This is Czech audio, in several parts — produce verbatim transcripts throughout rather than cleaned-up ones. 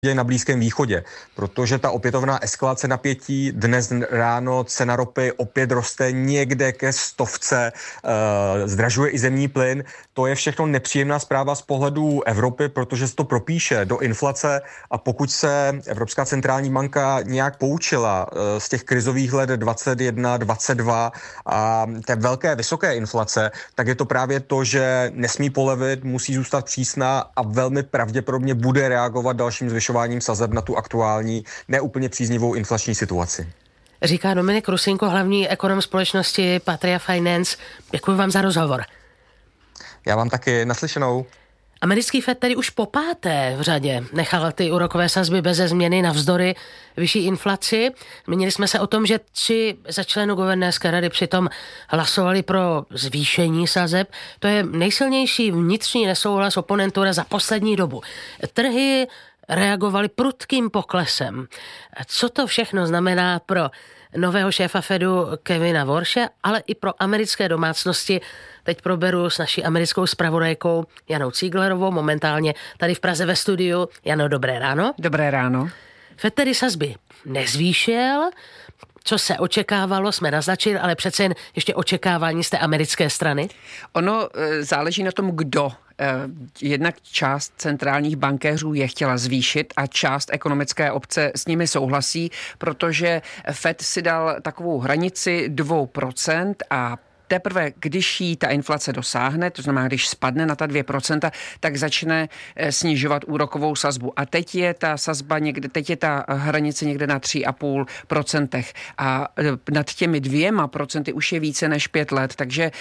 děje na Blízkém východě, protože ta opětovná eskalace napětí, dnes ráno cena ropy opět roste někde ke stovce, e, zdražuje i zemní plyn. To je všechno nepříjemná zpráva z pohledu Evropy, protože se to propíše do inflace a pokud se Evropská centrální banka nějak poučila e, z těch krizových let dvacet jedna, dvacet dva a té velké vysoké inflace, tak je to právě to, že nesmí polevit, musí zůstat přísná a velmi pravděpodobně bude reagovat dalším zvyšováním sazeb na tu aktuální, neúplně příznivou inflační situaci. Říká Dominik Rusinko, hlavní ekonom společnosti Patria Finance. Děkuji vám za rozhovor. Já vám taky, naslyšenou. Americký Fed tedy už po páté v řadě nechal ty úrokové sazby beze změny navzdory vyšší inflaci. Zmínili jsme se o tom, že tři ze členů guvernérské rady přitom hlasovali pro zvýšení sazeb. To je nejsilnější vnitřní nesouhlas oponentura za poslední dobu. Trhy reagovali prudkým poklesem. Co to všechno znamená pro nového šéfa Fedu Kevina Warshe, ale i pro americké domácnosti, teď proberu s naší americkou zpravodajkou Janou Cíglerovou, momentálně tady v Praze ve studiu. Jano, dobré ráno. Dobré ráno. Fed tedy sazby nezvýšil, co se očekávalo, jsme naznačili, ale přece jen ještě očekávání z té americké strany? Ono e, záleží na tom, kdo. E, jednak část centrálních bankéřů je chtěla zvýšit a část ekonomické obce s nimi souhlasí, protože Fed si dal takovou hranici dvou procent a teprve, když jí ta inflace dosáhne, to znamená, když spadne na ta dvě procenta, tak začne snižovat úrokovou sazbu. A teď je ta sazba někde, teď je ta hranice někde na tři a půl procenta. A nad těmi dvěma procenty už je více než pět let. Takže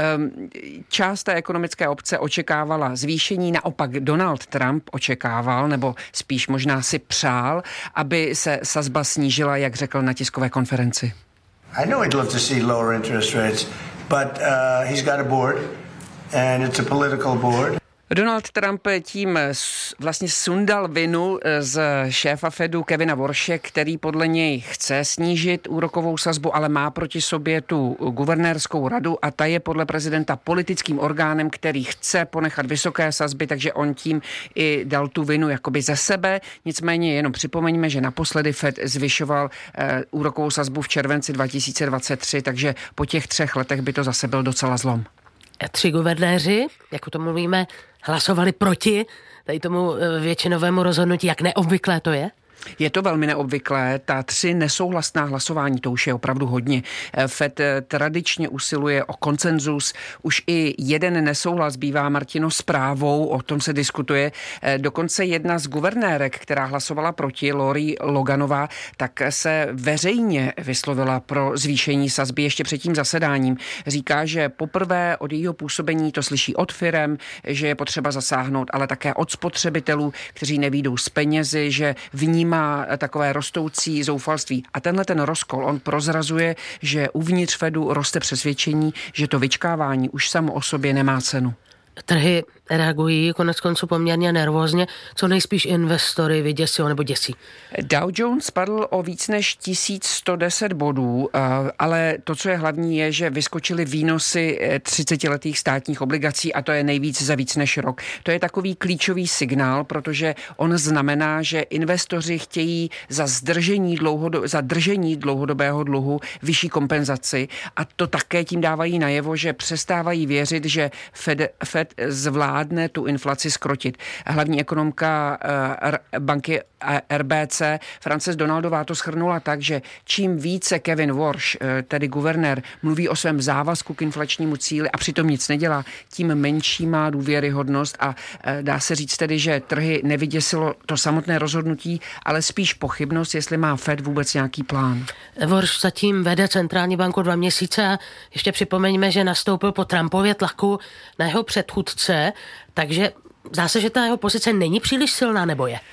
část té ekonomické obce očekávala zvýšení, naopak Donald Trump očekával, nebo spíš možná si přál, aby se sazba snížila, jak řekl na tiskové konferenci. I know he'd love to see lower interest rates, but uh, he's got a board, and it's a political board. Donald Trump tím vlastně sundal vinu z šéfa Fedu Kevina Warshe, který podle něj chce snížit úrokovou sazbu, ale má proti sobě tu guvernérskou radu a ta je podle prezidenta politickým orgánem, který chce ponechat vysoké sazby, takže on tím i dal tu vinu jakoby ze sebe. Nicméně jenom připomeňme, že naposledy Fed zvyšoval eh, úrokovou sazbu v červenci dva tisíce dvacet tři, takže po těch třech letech by to zase byl docela zlom. Tři guvernéři, jak o tom mluvíme, hlasovali proti tady tomu většinovému rozhodnutí. Jak neobvyklé to je? Je to velmi neobvyklé. Ta tři nesouhlasná hlasování, to už je opravdu hodně. Fed tradičně usiluje o konsenzus. Už i jeden nesouhlas bývá Martino zprávou, o tom se diskutuje. Dokonce jedna z guvernérek, která hlasovala proti, Lori Loganová, tak se veřejně vyslovila pro zvýšení sazby ještě před tím zasedáním. Říká, že poprvé od jejího působení to slyší od firem, že je potřeba zasáhnout, ale také od spotřebitelů, kteří nevyjdou z penězi, že vnímá má takové rostoucí zoufalství. A tenhle ten rozkol, on prozrazuje, že uvnitř Fedu roste přesvědčení, že to vyčkávání už samo o sobě nemá cenu. Trhy reagují konec konců poměrně nervózně, co nejspíš investory vyděsí nebo děsí. Dow Jones spadl o víc než tisíc sto deset bodů, ale to, co je hlavní, je, že vyskočily výnosy třicetiletých státních obligací a to je nejvíc za víc než rok. To je takový klíčový signál, protože on znamená, že investoři chtějí za, zdržení dlouhodob- za držení dlouhodobého dluhu vyšší kompenzaci a to také tím dávají najevo, že přestávají věřit, že Fed, Fed zvládne tu inflaci skrotit. Hlavní ekonomka uh, banky R B C Frances Donaldová to shrnula tak, že čím více Kevin Warsh, uh, tedy guvernér, mluví o svém závazku k inflačnímu cíli a přitom nic nedělá, tím menší má důvěryhodnost a uh, dá se říct tedy, že trhy nevyděsilo to samotné rozhodnutí, ale spíš pochybnost, jestli má Fed vůbec nějaký plán. Warsh zatím vede centrální banku dva měsíce a ještě připomeňme, že nastoupil po Trumpově tlaku na jeho předchůdce, takže zdá se, že ta jeho pozice není příliš silná, nebo je?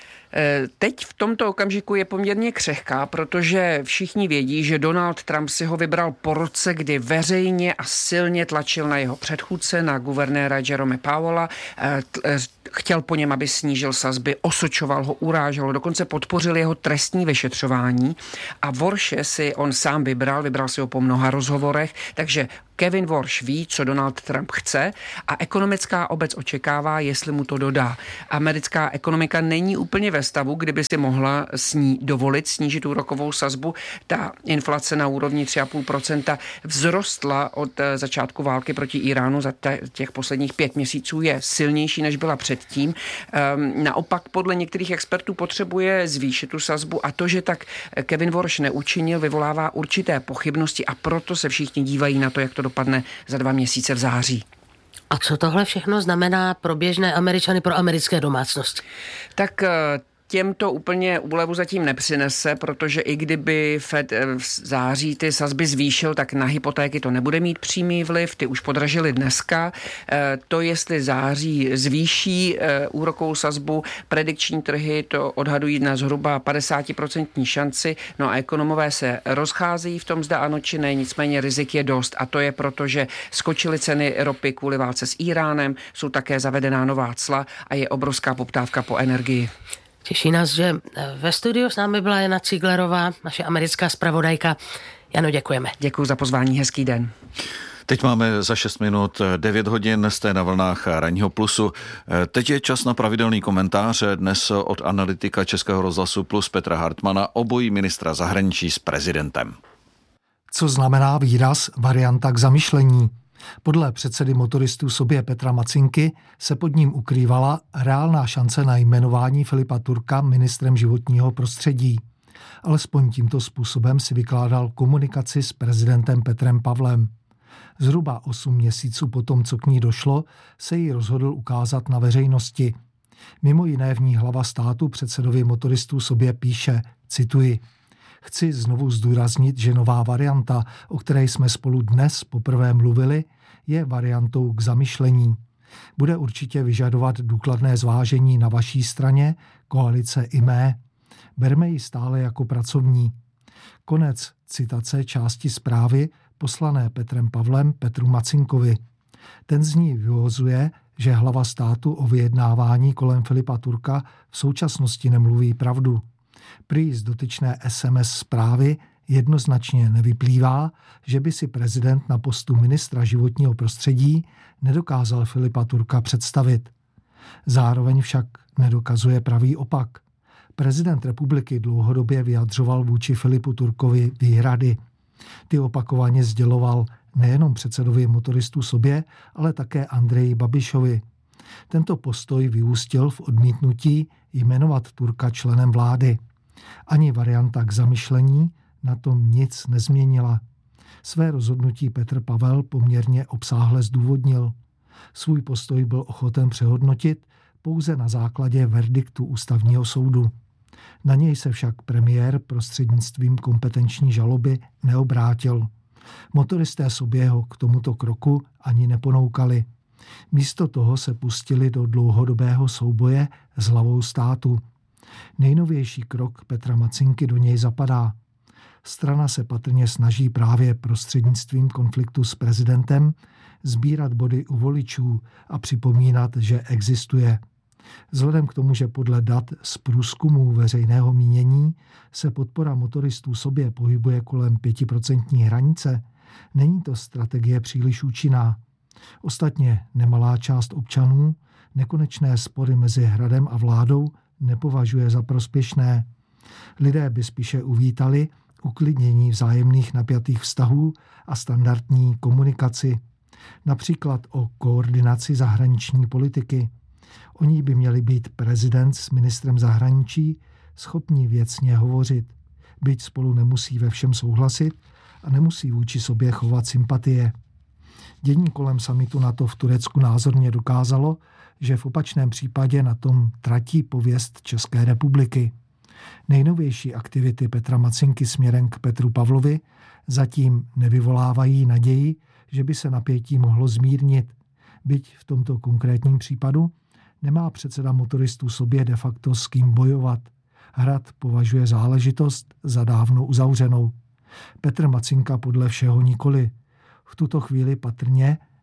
Teď v tomto okamžiku je poměrně křehká, protože všichni vědí, že Donald Trump si ho vybral po roce, kdy veřejně a silně tlačil na jeho předchůdce, na guvernéra Jerome Powella. chtěl po něm, aby snížil sazby, osočoval ho, urážel, dokonce podpořil jeho trestní vyšetřování a Warshe si on sám vybral, vybral si ho po mnoha rozhovorech, takže Kevin Warsh ví, co Donald Trump chce a ekonomická obec očekává, jestli mu to dodá. Americká ekonomika není úplně ve stavu, kdyby si mohla sní dovolit snížit úrokovou sazbu. Ta inflace na úrovni tři celá pět procenta vzrostla od začátku války proti Iránu za těch posledních pět měsíců, je silnější, než byla předtím. Um, naopak podle některých expertů potřebuje zvýšit tu sazbu a to, že tak Kevin Warsh neučinil, vyvolává určité pochybnosti a proto se všichni dívají na to, jak to dopadne za dva měsíce v září. A co tohle všechno znamená pro běžné Američany, pro americké domácnosti? Tak těm to úplně úlevu zatím nepřinese, protože i kdyby Fed v září ty sazby zvýšil, tak na hypotéky to nebude mít přímý vliv, ty už podražily dneska. To, jestli září zvýší úrokovou sazbu, predikční trhy to odhadují na zhruba padesát procent šanci, no a ekonomové se rozcházejí v tom, zda ano či ne, nicméně rizik je dost a to je proto, že skočily ceny ropy kvůli válce s Iránem, jsou také zavedená nová cla a je obrovská poptávka po energii. Těší nás, že ve studiu s námi byla Jana Ciglerová, naše americká zpravodajka. Jano, děkujeme. Děkuji za pozvání, hezký den. Teď máme za šest minut devět hodin, jste na vlnách Ranního plusu. Teď je čas na pravidelný komentář, dnes od analytika Českého rozhlasu Plus Petra Hartmana, obojí ministra zahraničí s prezidentem. Co znamená výraz varianta k zamyšlení? Podle předsedy motoristů sobě Petra Macinky se pod ním ukrývala reálná šance na jmenování Filipa Turka ministrem životního prostředí. Alespoň tímto způsobem si vykládal komunikaci s prezidentem Petrem Pavlem. Zhruba osm měsíců potom, co k ní došlo, se jí rozhodl ukázat na veřejnosti. Mimo jiné v ní hlava státu předsedovi motoristů sobě píše, cituji, chci znovu zdůraznit, že nová varianta, o které jsme spolu dnes poprvé mluvili, je variantou k zamyšlení. Bude určitě vyžadovat důkladné zvážení na vaší straně, koalice i mé. Berme ji stále jako pracovní. Konec citace části zprávy poslané Petrem Pavlem Petru Macinkovi. Ten z ní vyvozuje, že hlava státu o vyjednávání kolem Filipa Turka v současnosti nemluví pravdu. Prý z dotyčné es em es zprávy jednoznačně nevyplývá, že by si prezident na postu ministra životního prostředí nedokázal Filipa Turka představit. Zároveň však nedokazuje pravý opak. Prezident republiky dlouhodobě vyjadřoval vůči Filipu Turkovi výhrady. Ty opakovaně sděloval nejenom předsedovi motoristů sobě, ale také Andreji Babišovi. Tento postoj vyústil v odmítnutí jmenovat Turka členem vlády. Ani varianta k zamyšlení na tom nic nezměnila. Své rozhodnutí Petr Pavel poměrně obsáhle zdůvodnil. Svůj postoj byl ochoten přehodnotit pouze na základě verdiktu ústavního soudu. Na něj se však premiér prostřednictvím kompetenční žaloby neobrátil. Motoristé sobě ho k tomuto kroku ani neponoukali. Místo toho se pustili do dlouhodobého souboje s hlavou státu. Nejnovější krok Petra Macinky do něj zapadá. Strana se patrně snaží právě prostřednictvím konfliktu s prezidentem sbírat body u voličů a připomínat, že existuje. Vzhledem k tomu, že podle dat z průzkumů veřejného mínění se podpora motoristů sobě pohybuje kolem pětiprocentní hranice, není to strategie příliš účinná. Ostatně nemalá část občanů nekonečné spory mezi hradem a vládou nepovažuje za prospěšné. Lidé by spíše uvítali uklidnění vzájemných napjatých vztahů a standardní komunikaci, například o koordinaci zahraniční politiky. O ní by měli být prezident s ministrem zahraničí schopni věcně hovořit, byť spolu nemusí ve všem souhlasit a nemusí vůči sobě chovat sympatie. Dění kolem summitu NATO v Turecku názorně dokázalo, že v opačném případě na tom tratí pověst České republiky. Nejnovější aktivity Petra Macinky směrem k Petru Pavlovi zatím nevyvolávají naději, že by se napětí mohlo zmírnit. Byť v tomto konkrétním případu nemá předseda motoristů sobě de facto s kým bojovat. Hrad považuje záležitost za dávno uzavřenou. Petr Macinka podle všeho nikoli. V tuto chvíli patrně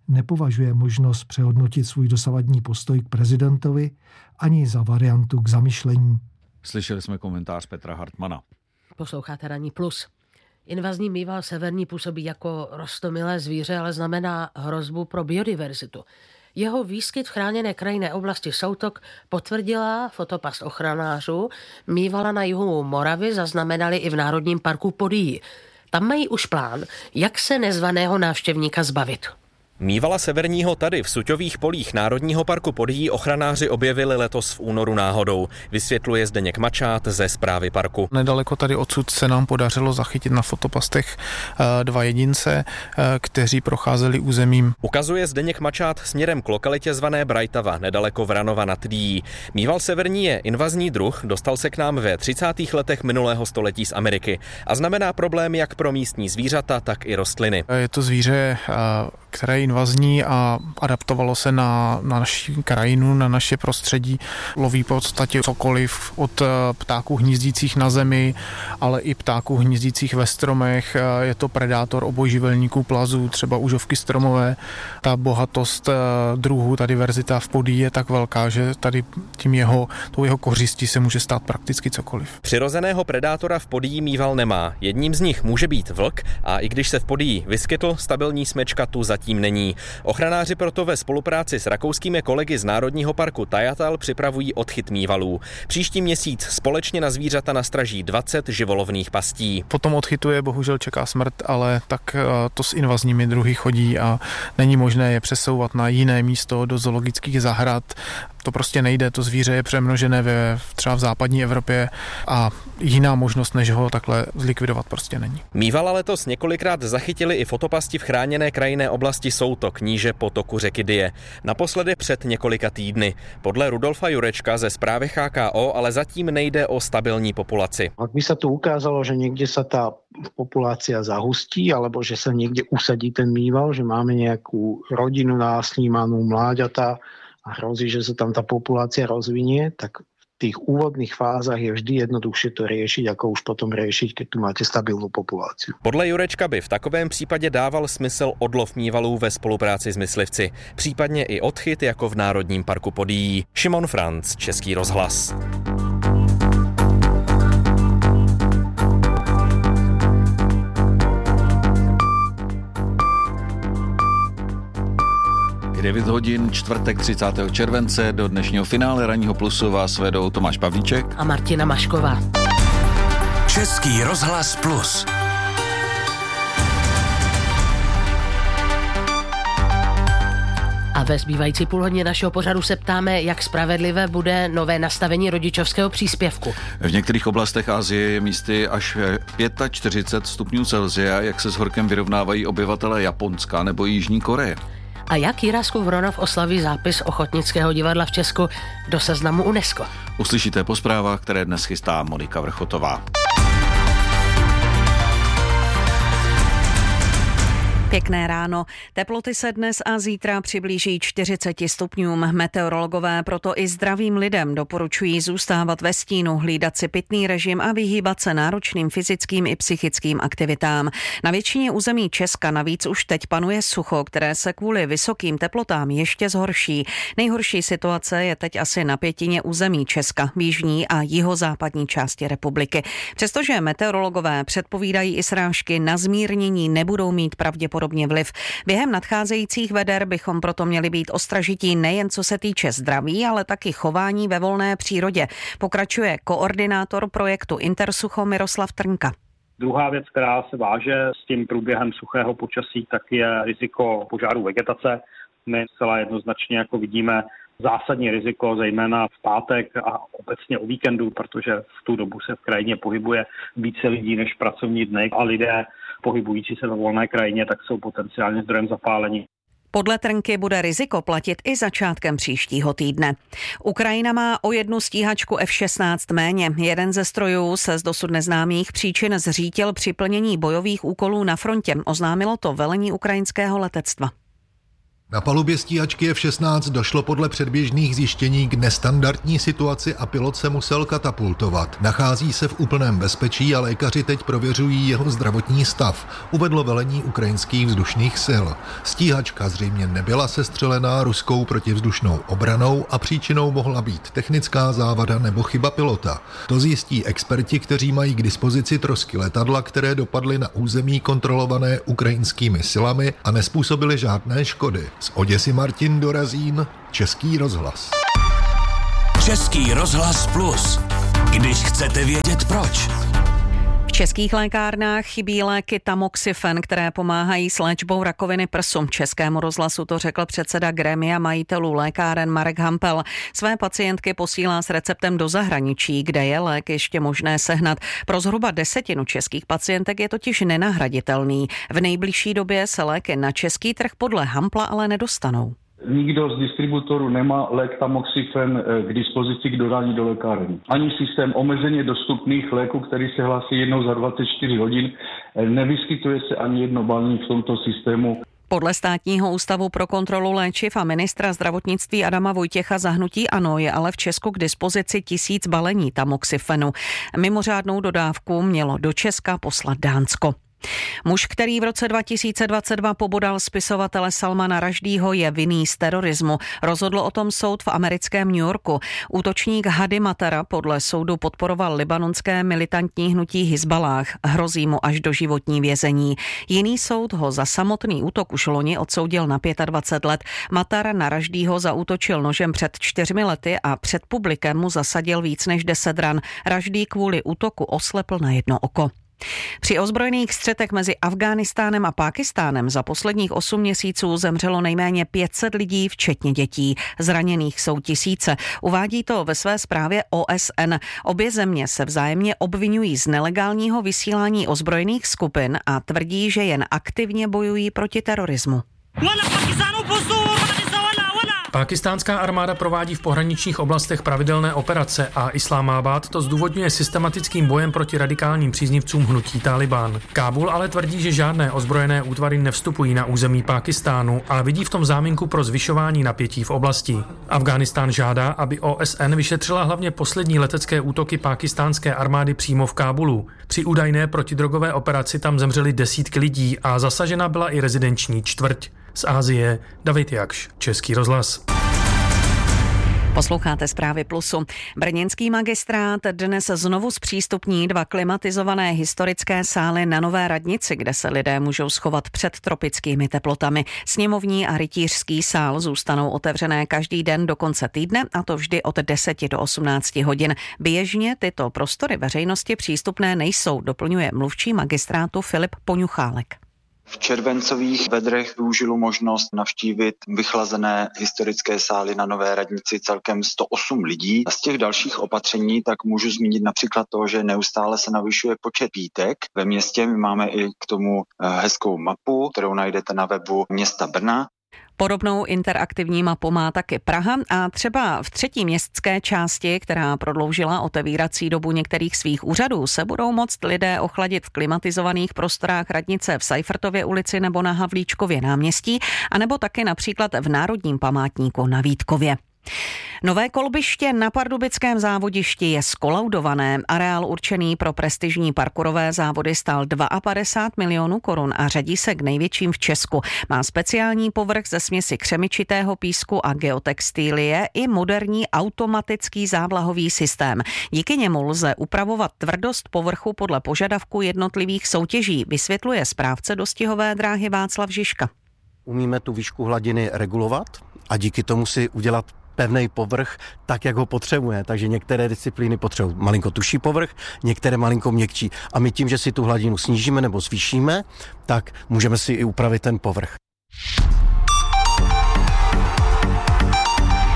nepovažuje možnost přehodnotit svůj dosavadní postoj k prezidentovi ani za variantu k zamyšlení. Slyšeli jsme komentář Petra Hartmana. Posloucháte Ranní plus. Invazní mýval severní působí jako roztomilé zvíře, ale znamená hrozbu pro biodiverzitu. Jeho výskyt v chráněné krajinné oblasti Soutok potvrdila fotopas ochranářů. Mývala na jihu Moravy zaznamenali i v Národním parku Podyjí. Tam mají už plán, jak se nezvaného návštěvníka zbavit. Mývala severního tady v Suťových polích Národního parku Podyjí ochranáři objevili letos v únoru náhodou. Vysvětluje Zdeněk Mačát ze správy parku. Nedaleko tady odsud se nám podařilo zachytit na fotopastech dva jedince, kteří procházeli územím. Ukazuje Zdeněk Mačát směrem k lokalitě zvané Brajtava, nedaleko Vranova nad Dyjí. Mýval severní je invazní druh, dostal se k nám ve třicátých letech minulého století z Ameriky a znamená problém jak pro místní zvířata, tak i rostliny. Je to zvíře, které je invazní a adaptovalo se na, na naši krajinu, na naše prostředí. Loví v podstatě cokoliv od ptáků hnízdících na zemi, ale i ptáků hnízdících ve stromech. Je to predátor obojživelníků plazů, třeba užovky stromové. Ta bohatost druhů, ta diverzita v Podyjí je tak velká, že tady tím jeho, tou jeho kořistí se může stát prakticky cokoliv. Přirozeného predátora v Podyjí mýval nemá. Jedním z nich může být vlk a i když se v Podyjí vyskytl, stabilní smečka tu zatím není. Ochranáři proto ve spolupráci s rakouskými kolegy z Národního parku Tajatal připravují odchyt mývalů. Příští měsíc společně na zvířata nastraží dvacet živolovných pastí. Potom odchytuje, bohužel čeká smrt, ale tak to s invazními druhy chodí a není možné je přesouvat na jiné místo do zoologických zahrad. To prostě nejde, to zvíře je přemnožené ve, třeba v západní Evropě a jiná možnost, než ho takhle zlikvidovat prostě není. Mývala letos několikrát zachytili i fotopasti v chráněné krajinné oblasti Soutok, níže potoku řeky Dyje. Naposledy před několika týdny. Podle Rudolfa Jurečka ze správy H K O ale zatím nejde o stabilní populaci. Ak by sa tu ukázalo, že niekde sa tá populácia zahustí, alebo že sa niekde usadí ten mýval, že máme nejakú rodinu násnímanú, mláďatá, a hrozí, že sa tam tá populácia rozvinie, tak v tých úvodných fázach je vždy jednoduchšie to riešiť, ako už potom riešiť, keď tu máte stabilnú populáciu. Podle Jurečka by v takovém případě dával smysl odlov mývalů ve spolupráci s myslivci, případně i odchyt jako v Národním parku Podyjí. Šimon Franc, Český rozhlas. devět hodin, čtvrtek třicátého července, do dnešního finále Ranního plusu vás vedou Tomáš Pavlíček a Martina Mašková. Český rozhlas plus. A ve zbývající půlhodině našeho pořadu se ptáme, jak spravedlivé bude nové nastavení rodičovského příspěvku. V některých oblastech Asie je místy až čtyřicet pět stupňů Celsia, jak se s horkem vyrovnávají obyvatelé Japonska nebo Jižní Koreje. A jak Jiráskův Vronov oslaví zápis Ochotnického divadla v Česku do seznamu UNESCO. Uslyšíte po zprávách, které dnes chystá Monika Vrchotová. Pěkné ráno. Teploty se dnes a zítra přiblíží čtyřicet stupňům. Meteorologové proto i zdravým lidem doporučují zůstávat ve stínu, hlídat si pitný režim a vyhýbat se náročným fyzickým i psychickým aktivitám. Na většině území Česka navíc už teď panuje sucho, které se kvůli vysokým teplotám ještě zhorší. Nejhorší situace je teď asi na pětině území Česka, v jižní a jihozápadní části republiky. Přestože meteorologové předpovídají i srážky, na zmírnění nebudou mít pravděpodobně podobně vliv. Během nadcházejících veder bychom proto měli být ostražití nejen co se týče zdraví, ale taky chování ve volné přírodě. Pokračuje koordinátor projektu Intersucho Miroslav Trnka. Druhá věc, která se váže s tím průběhem suchého počasí, tak je riziko požáru vegetace. My zcela jednoznačně jako vidíme zásadní riziko, zejména v pátek a obecně o víkendu, protože v tu dobu se v krajině pohybuje více lidí než pracovní dny a lidé pohybující se ve volné krajině, tak jsou potenciálně zdrojem zapálení. Podle Trnky bude riziko platit i začátkem příštího týdne. Ukrajina má o jednu stíhačku F šestnáct méně. Jeden ze strojů se z dosud neznámých příčin zřítil při plnění bojových úkolů na frontě. Oznámilo to velení ukrajinského letectva. Na palubě stíhačky F šestnáct došlo podle předběžných zjištění k nestandardní situaci a pilot se musel katapultovat. Nachází se v úplném bezpečí a lékaři teď prověřují jeho zdravotní stav, uvedlo velení ukrajinských vzdušných sil. Stíhačka zřejmě nebyla sestřelená ruskou protivzdušnou obranou a příčinou mohla být technická závada nebo chyba pilota. To zjistí experti, kteří mají k dispozici trosky letadla, které dopadly na území kontrolované ukrajinskými silami a nezpůsobily žádné škody. Z Oděsy Martin Dorazín, Český rozhlas. Český rozhlas plus. Když chcete vědět proč. V českých lékárnách chybí léky tamoxifen, které pomáhají s léčbou rakoviny prsu. Českému rozhlasu to řekl předseda grémia majitelů lékáren Marek Hampel. Své pacientky posílá s receptem do zahraničí, kde je lék ještě možné sehnat. Pro zhruba desetinu českých pacientek je totiž nenahraditelný. V nejbližší době se léky na český trh podle Hampla ale nedostanou. Nikdo z distributorů nemá lék tamoxifen k dispozici k dodání do lékáren. Ani systém omezeně dostupných léků, který se hlásí jednou za dvacet čtyři hodin, nevyskytuje se ani jedno balení v tomto systému. Podle Státního ústavu pro kontrolu léčiv a ministra zdravotnictví Adama Vojtěcha za hnutí ANO je ale v Česku k dispozici tisíc balení tamoxifenu. Mimořádnou dodávku mělo do Česka poslat Dánsko. Muž, který v roce dva tisíce dvacet dva pobodal spisovatele Salmana Rushdieho, je vinný z terorismu. Rozhodl o tom soud v americkém New Yorku. Útočník Hadi Matara podle soudu podporoval libanonské militantní hnutí Hizballáh. Hrozí mu až doživotní vězení. Jiný soud ho za samotný útok už loni odsoudil na dvacet pět let. Matar na Rushdieho zaútočil nožem před čtyřmi lety a před publikem mu zasadil víc než deset ran. Rushdie kvůli útoku oslepl na jedno oko. Při ozbrojených střetech mezi Afghánistánem a Pákistánem za posledních osm měsíců zemřelo nejméně pět set lidí, včetně dětí. Zraněných jsou tisíce. Uvádí to ve své zprávě O S N. Obě země se vzájemně obvinují z nelegálního vysílání ozbrojených skupin a tvrdí, že jen aktivně bojují proti terorismu. Pákistánská armáda provádí v pohraničních oblastech pravidelné operace a Islámábad to zdůvodňuje systematickým bojem proti radikálním příznivcům hnutí Tálibán. Kábul ale tvrdí, že žádné ozbrojené útvary nevstupují na území Pákistánu a vidí v tom záminku pro zvyšování napětí v oblasti. Afghánistán žádá, aby O S N vyšetřila hlavně poslední letecké útoky pákistánské armády přímo v Kábulu. Při údajné protidrogové operaci tam zemřely desítky lidí a zasažena byla i rezidenční čtvrť. Z Asie David Jakš, Český rozhlas. Posloucháte Zprávy Plusu. Brněnský magistrát dnes znovu zpřístupní dva klimatizované historické sály na Nové radnici, kde se lidé můžou schovat před tropickými teplotami. Sněmovní a rytířský sál zůstanou otevřené každý den do konce týdne, a to vždy od deseti do osmnácti hodin. Běžně tyto prostory veřejnosti přístupné nejsou, doplňuje mluvčí magistrátu Filip Poňuchálek. V červencových vedrech využilo možnost navštívit vychlazené historické sály na Nové radnici celkem sto osm lidí. A z těch dalších opatření tak můžu zmínit například to, že neustále se navyšuje počet pítek. Ve městě my máme i k tomu hezkou mapu, kterou najdete na webu města Brna. Podobnou interaktivní mapu má taky Praha a třeba v třetí městské části, která prodloužila otevírací dobu některých svých úřadů, se budou moct lidé ochladit v klimatizovaných prostorách radnice v Seifertově ulici nebo na Havlíčkově náměstí, anebo taky například v Národním památníku na Vítkově. Nové kolbiště na pardubickém závoděšti je skolaudované. Areál určený pro prestižní parkourové závody stál padesát dva milionů korun a řadí se k největším v Česku. Má speciální povrch ze směsi křemičitého písku a geotextilie i moderní automatický závlahový systém. Díky němu lze upravovat tvrdost povrchu podle požadavků jednotlivých soutěží, vysvětluje správce dostihové dráhy Václav Žižka. Umíme tu výšku hladiny regulovat a díky tomu si udělat pevný povrch tak, jak ho potřebuje. Takže některé disciplíny potřebují malinko tuší povrch, některé malinko měkčí. A my tím, že si tu hladinu snížíme nebo zvýšíme, tak můžeme si i upravit ten povrch. Na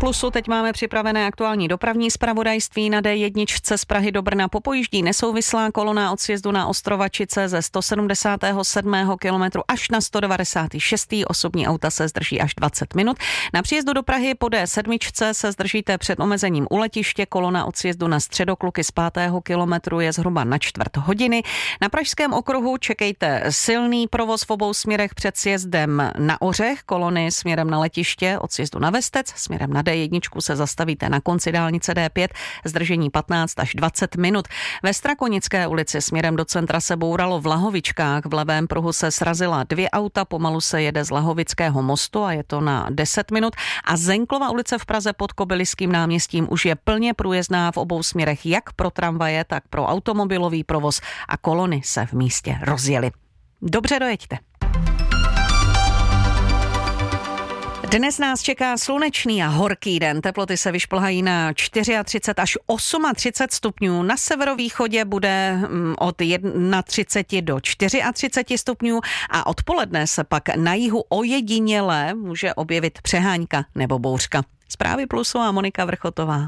Plusu teď máme připravené aktuální dopravní zpravodajství. Na dé jedna z Prahy do Brna popojíždí nesouvislá kolona od sjezdu na Ostrovačice ze sto sedmdesátého sedmého kilometru až na sto devadesátého šestého Osobní auta se zdrží až dvacet minut. Na příjezdu do Prahy po dé sedm se zdržíte před omezením u letiště. Kolona od sjezdu na Středokluky z pátého kilometru je zhruba na čtvrt hodiny. Na Pražském okruhu čekejte silný provoz v obou směrech před sjezdem na Ořech. Kolony směrem na letiště od sjezdu na Vestec. Směrem na dé jedna se zastavíte na konci dálnice dé pět, zdržení patnáct až dvacet minut. Ve Strakonické ulici směrem do centra se bouralo v Lahovičkách. V levém pruhu se srazila dvě auta, pomalu se jede z Lahovického mostu a je to na deset minut. A Zenklova ulice v Praze pod Kobyliským náměstím už je plně průjezdná v obou směrech, jak pro tramvaje, tak pro automobilový provoz a kolony se v místě rozjely. Dobře dojeďte. Dnes nás čeká slunečný a horký den. Teploty se vyšplhají na třicet čtyři až třicet osm stupňů. Na severovýchodě bude od třicet jedna do třicet čtyři stupňů a odpoledne se pak na jihu ojediněle může objevit přehánka nebo bouřka. Zprávy Plusu a Monika Vrchotová.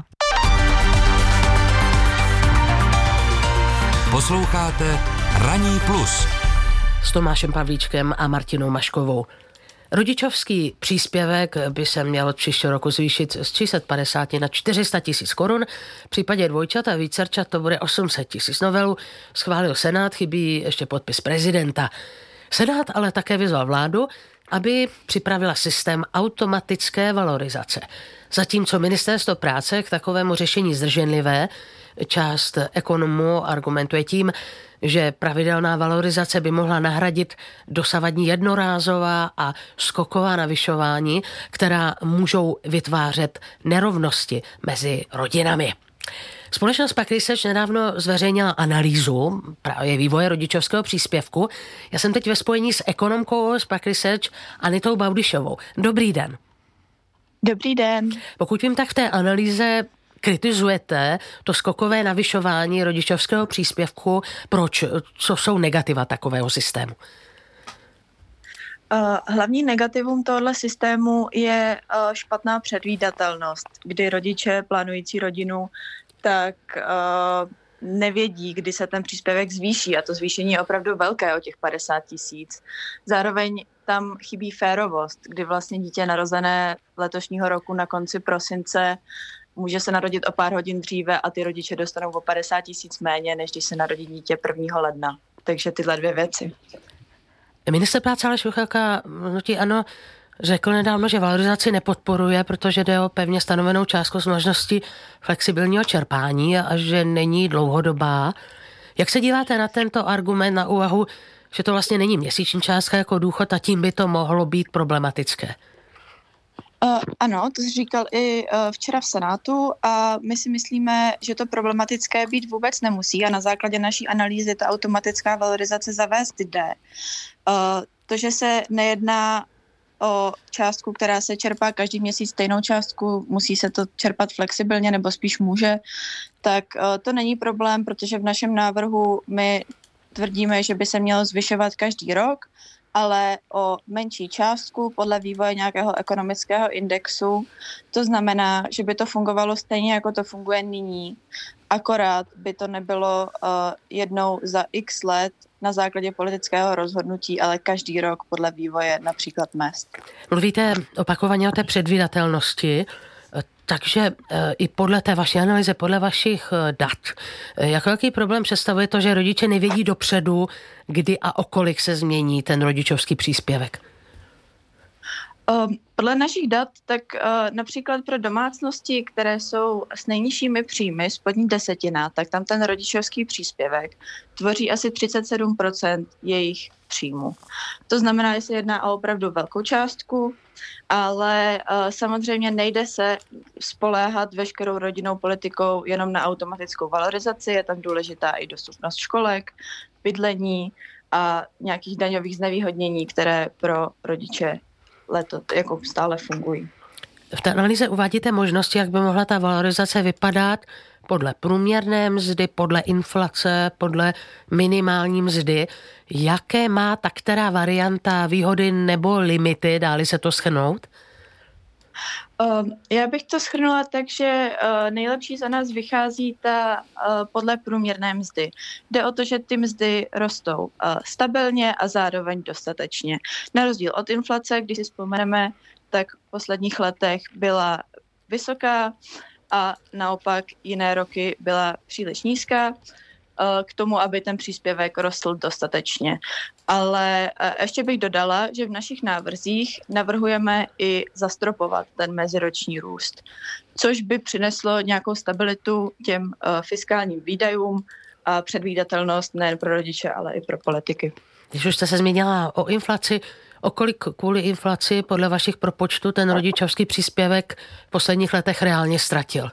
Posloucháte Ranní plus s Tomášem Pavlíčkem a Martinou Maškovou. Rodičovský příspěvek by se měl od příštího roku zvýšit z tři sta padesát na čtyři sta tisíc korun. V případě dvojčat a vícerčat to bude osm set tisíc. Novelu schválil Senát, chybí ještě podpis prezidenta. Senát ale také vyzval vládu, aby připravila systém automatické valorizace. Zatímco ministerstvo práce k takovému řešení zdrženlivé, část ekonomů argumentuje tím, že pravidelná valorizace by mohla nahradit dosavadní jednorázová a skoková navyšování, která můžou vytvářet nerovnosti mezi rodinami. Společnost Pack Research nedávno zveřejnila analýzu právě vývoje rodičovského příspěvku. Já jsem teď ve spojení s ekonomkou z Pack Research Anitou Baudyšovou. Dobrý den. Dobrý den. Pokud vím, tak v té analýze kritizujete to skokové navyšování rodičovského příspěvku. Proč? Co jsou negativa takového systému? Hlavní negativum tohoto systému je špatná předvídatelnost, kdy rodiče plánující rodinu tak nevědí, kdy se ten příspěvek zvýší a to zvýšení je opravdu velké, o těch padesát tisíc. Zároveň tam chybí férovost, kdy vlastně dítě narozené letošního roku na konci prosince může se narodit o pár hodin dříve a ty rodiče dostanou o padesát tisíc méně, než když se narodí dítě prvního ledna. Takže tyhle dvě věci. Ministr práce Aleš Juchelka, hnutí ANO, řekl nedávno, že valorizaci nepodporuje, protože jde o pevně stanovenou částku s možností flexibilního čerpání a že není dlouhodobá. Jak se díváte na tento argument, na úvahu, že to vlastně není měsíční částka jako důchod a tím by to mohlo být problematické? Uh, ano, to jsi říkal i uh, včera v Senátu a my si myslíme, že to problematické být vůbec nemusí a na základě naší analýzy ta automatická valorizace zavést jde. Uh, to, že se nejedná o částku, která se čerpá každý měsíc stejnou částku, musí se to čerpat flexibilně nebo spíš může, tak uh, to není problém, protože v našem návrhu my tvrdíme, že by se mělo zvyšovat každý rok, ale o menší částku podle vývoje nějakého ekonomického indexu. To znamená, že by to fungovalo stejně, jako to funguje nyní. Akorát by to nebylo uh, jednou za x let na základě politického rozhodnutí, ale každý rok podle vývoje například mezd. Mluvíte opakovaně o té předvídatelnosti, takže i podle té vaší analýzy, podle vašich dat, jak velký problém představuje to, že rodiče nevědí dopředu, kdy a o kolik se změní ten rodičovský příspěvek? Podle našich dat, tak například pro domácnosti, které jsou s nejnižšími příjmy, spodní desetina, tak tam ten rodičovský příspěvek tvoří asi třicet sedm procent jejich příjmu. To znamená, že se jedná o opravdu velkou částku, ale uh, samozřejmě nejde se spoléhat veškerou rodinnou politikou jenom na automatickou valorizaci, je tam důležitá i dostupnost školek, bydlení a nějakých daňových znevýhodnění, které pro rodiče leto jako stále fungují. V té analýze uvádíte možnosti, jak by mohla ta valorizace vypadat podle průměrné mzdy, podle inflace, podle minimální mzdy. Jaké má ta která varianta výhody nebo limity, dá-li se to shrnout? Uh, já bych to shrnula tak, že uh, nejlepší za nás vychází ta uh, podle průměrné mzdy. Jde o to, že ty mzdy rostou uh, stabilně a zároveň dostatečně. Na rozdíl od inflace, když si vzpomeneme, tak v posledních letech byla vysoká a naopak jiné roky byla příliš nízká k tomu, aby ten příspěvek rostl dostatečně. Ale ještě bych dodala, že v našich návrzích navrhujeme i zastropovat ten meziroční růst, což by přineslo nějakou stabilitu těm fiskálním výdajům a předvídatelnost nejen pro rodiče, ale i pro politiky. Když už jste se zmínila o inflaci, o kolik kvůli inflaci podle vašich propočtů ten rodičovský příspěvek v posledních letech reálně ztratil?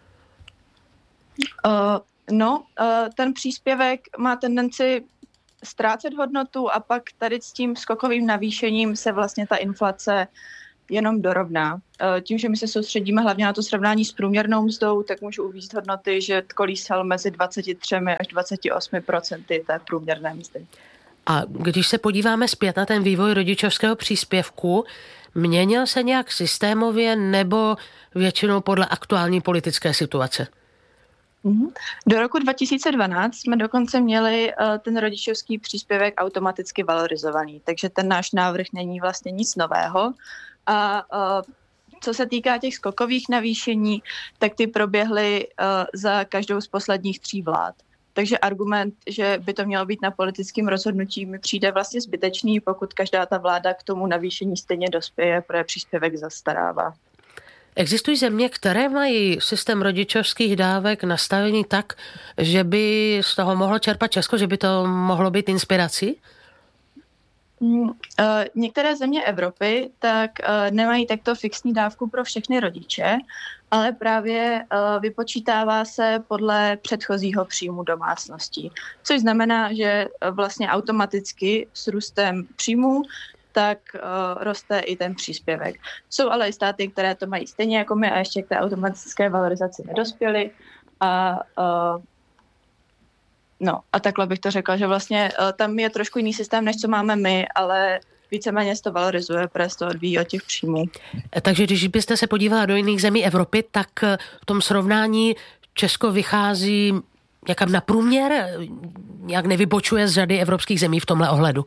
Uh, no, uh, ten příspěvek má tendenci ztrácet hodnotu a pak tady s tím skokovým navýšením se vlastně ta inflace jenom dorovná. Uh, tím, že my se soustředíme hlavně na to srovnání s průměrnou mzdou, tak můžu uvést hodnoty, že kolísal mezi dvacet tři až dvacet osm procent té průměrné mzdy. A když se podíváme zpět na ten vývoj rodičovského příspěvku, měnil se nějak systémově nebo většinou podle aktuální politické situace? Do roku dva tisíce dvanáct jsme dokonce měli uh, ten rodičovský příspěvek automaticky valorizovaný, takže ten náš návrh není vlastně nic nového. A uh, co se týká těch skokových navýšení, tak ty proběhly uh, za každou z posledních tří vlád. Takže argument, že by to mělo být na politickém rozhodnutí, mi přijde vlastně zbytečný, pokud každá ta vláda k tomu navýšení stejně dospěje, protože příspěvek zastarává. Existují země, které mají systém rodičovských dávek nastavený tak, že by z toho mohlo čerpat Česko, že by to mohlo být inspirací? Mm, uh, některé země Evropy tak uh, nemají takto fixní dávku pro všechny rodiče, ale právě uh, vypočítává se podle předchozího příjmu domácností. Což znamená, že uh, vlastně automaticky s růstem příjmů tak uh, roste i ten příspěvek. Jsou ale i státy, které to mají stejně jako my a ještě k té automatické valorizaci nedospěly. A, uh, no, a takhle bych to řekla, že vlastně uh, tam je trošku jiný systém, než co máme my, ale víceméně se to valorizuje, protože se to odvíjí od těch příjmů. Takže když byste se podívala do jiných zemí Evropy, tak v tom srovnání Česko vychází někam na průměr, jak nevybočuje z řady evropských zemí v tomhle ohledu?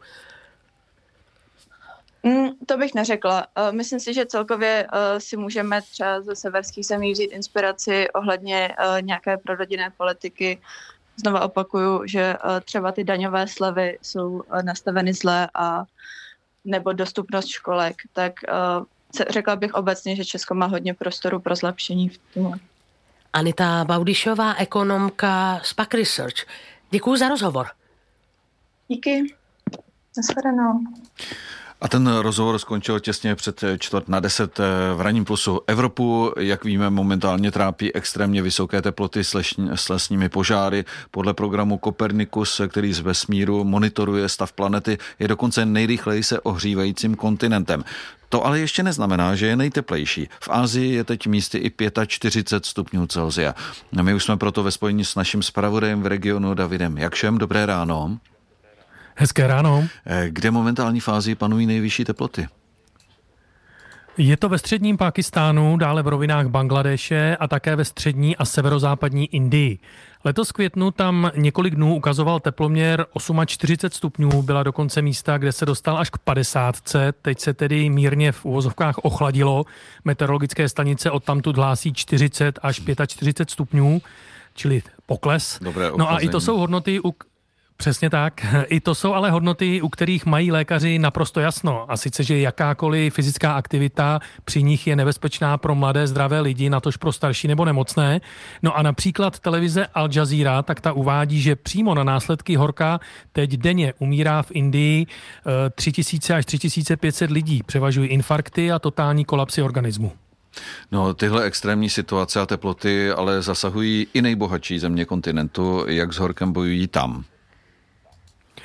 Mm, to bych neřekla. Uh, myslím si, že celkově uh, si můžeme třeba ze severských zemí vzít inspiraci ohledně uh, nějaké prorodinné politiky. Znova opakuju, že uh, třeba ty daňové slevy jsou uh, nastaveny zle a nebo dostupnost školek, tak uh, řekla bych obecně, že Česko má hodně prostoru pro zlepšení v tom. Anita Baudyšová, ekonomka z Pak Research. Děkuji za rozhovor. Díky. Nashledanou. A ten rozhovor skončil těsně před čtvrt na deset v Ranním plusu. Evropu, jak víme, momentálně trápí extrémně vysoké teploty s lesními požáry. Podle programu Copernicus, který z vesmíru monitoruje stav planety, je dokonce nejrychleji se ohřívajícím kontinentem. To ale ještě neznamená, že je nejteplejší. V Asii je teď místy i čtyřicet pět stupňů Celsia. My už jsme proto ve spojení s naším zpravodajem v regionu Davidem Jakšem. Dobré ráno. Hezké ráno. Kde momentální fázi panují nejvyšší teploty? Je to ve středním Pákistánu, dále v rovinách Bangladeše a také ve střední a severozápadní Indii. Letos v květnu tam několik dnů ukazoval teploměr čtyřicet osm stupňů, byla dokonce místa, kde se dostal až k padesátce, teď se tedy mírně v uvozovkách ochladilo. Meteorologické stanice odtamtud hlásí čtyřicet až čtyřicet pět stupňů, čili pokles. Dobré no a i to jsou hodnoty, u Přesně tak. I to jsou ale hodnoty, u kterých mají lékaři naprosto jasno. A sice, že jakákoliv fyzická aktivita při nich je nebezpečná pro mladé zdravé lidi, natož pro starší nebo nemocné. No a například televize Al Jazeera, tak ta uvádí, že přímo na následky horka teď denně umírá v Indii tři tisíce až tři tisíce pět set lidí. Převažují infarkty a totální kolapsy organismu. No, tyhle extrémní situace a teploty ale zasahují i nejbohatší země kontinentu. Jak s horkem bojují tam?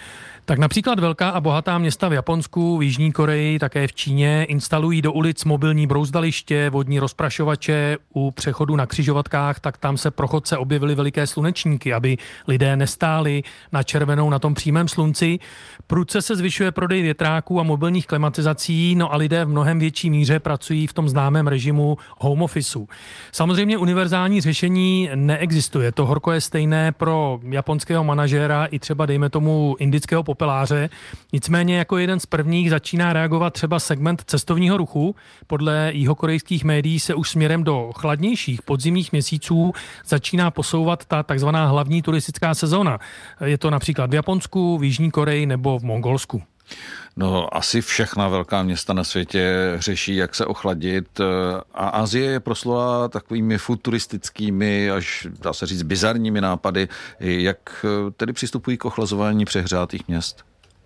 Tak například velká a bohatá města v Japonsku, v Jižní Koreji, také v Číně instalují do ulic mobilní brouzdaliště, vodní rozprašovače. U přechodu na křižovatkách, tak tam se pro chodce objevily veliké slunečníky, aby lidé nestáli na červenou na tom přímém slunci. Prudce se zvyšuje prodej větráků a mobilních klimatizací, no a lidé v mnohem větší míře pracují v tom známém režimu home officeu. Samozřejmě univerzální řešení neexistuje. To horko je stejné pro japonského manažéra i třeba dejme tomu indického popeláře. Nicméně jako jeden z prvních začíná reagovat třeba segment cestovního ruchu. Podle jihokorejských médií se už směrem do chladnějších podzimních měsíců začíná posouvat ta takzvaná hlavní turistická sezóna. Je to například v Japonsku, v Jižní Koreji nebo v Mongolsku. No, asi všechna velká města na světě řeší, jak se ochladit, a Asie je proslula takovými futuristickými, až dá se říct bizarními nápady. Jak tedy přistupují k ochlazování přehřátých měst?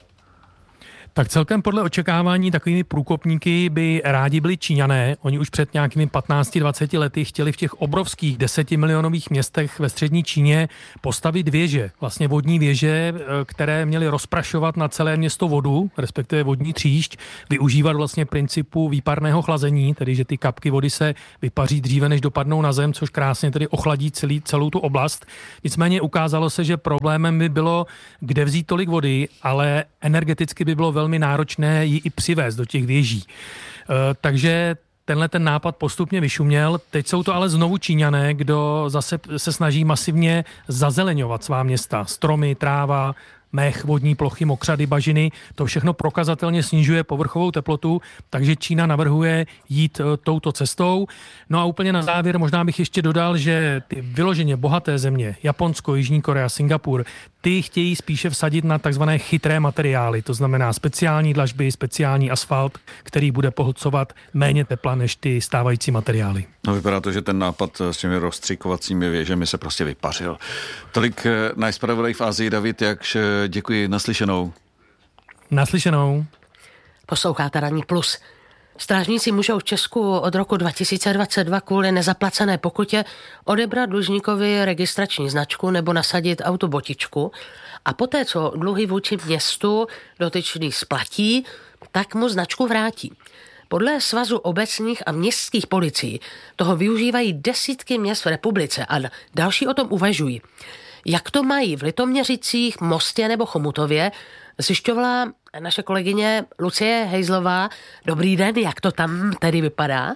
Tak celkem podle očekávání takovými průkopníky by rádi byli Číňané. Oni už před nějakými patnácti dvaceti lety chtěli v těch obrovských desetimilionových městech ve střední Číně postavit věže, vlastně vodní věže, které měly rozprašovat na celé město vodu, respektive vodní tříšť, využívat vlastně principu výparného chlazení, tedy že ty kapky vody se vypaří dříve, než dopadnou na zem, což krásně tedy ochladí celý, celou tu oblast. Nicméně ukázalo se, že problémem by bylo, kde vzít tolik vody, ale energeticky by bylo velmi velmi náročné ji i přivést do těch věží. E, takže tenhle ten nápad postupně vyšuměl. Teď jsou to ale znovu Číňané, kdo zase se snaží masivně zazeleňovat svá města. Stromy, tráva, mech, vodní plochy, mokřady, bažiny, to všechno prokazatelně snižuje povrchovou teplotu, takže Čína navrhuje jít touto cestou. No a úplně na závěr možná bych ještě dodal, že ty vyloženě bohaté země, Japonsko, Jižní Korea, Singapur, ty chtějí spíše vsadit na takzvané chytré materiály, to znamená speciální dlažby, speciální asfalt, který bude pohlcovat méně tepla než ty stávající materiály. No, vypadá to, že ten nápad s těmi rozstřikovacími věžemi se prostě vypařil. Tolik náš zpravodaj v Asii David, jakž děkuji, naslyšenou. Naslyšenou. Posloucháte Ranní plus. Strážníci můžou v Česku od roku dva tisíce dvacet dva kvůli nezaplacené pokutě odebrat dlužníkovi registrační značku nebo nasadit autobotičku a poté, co dluhy vůči městu dotyčný splatí, tak mu značku vrátí. Podle Svazu obecních a městských policií toho využívají desítky měst v republice a další o tom uvažují. Jak to mají v Litoměřicích, Mostě nebo Chomutově, zjišťovala naše kolegyně Lucie Hejzlová. Dobrý den, jak to tam tedy vypadá?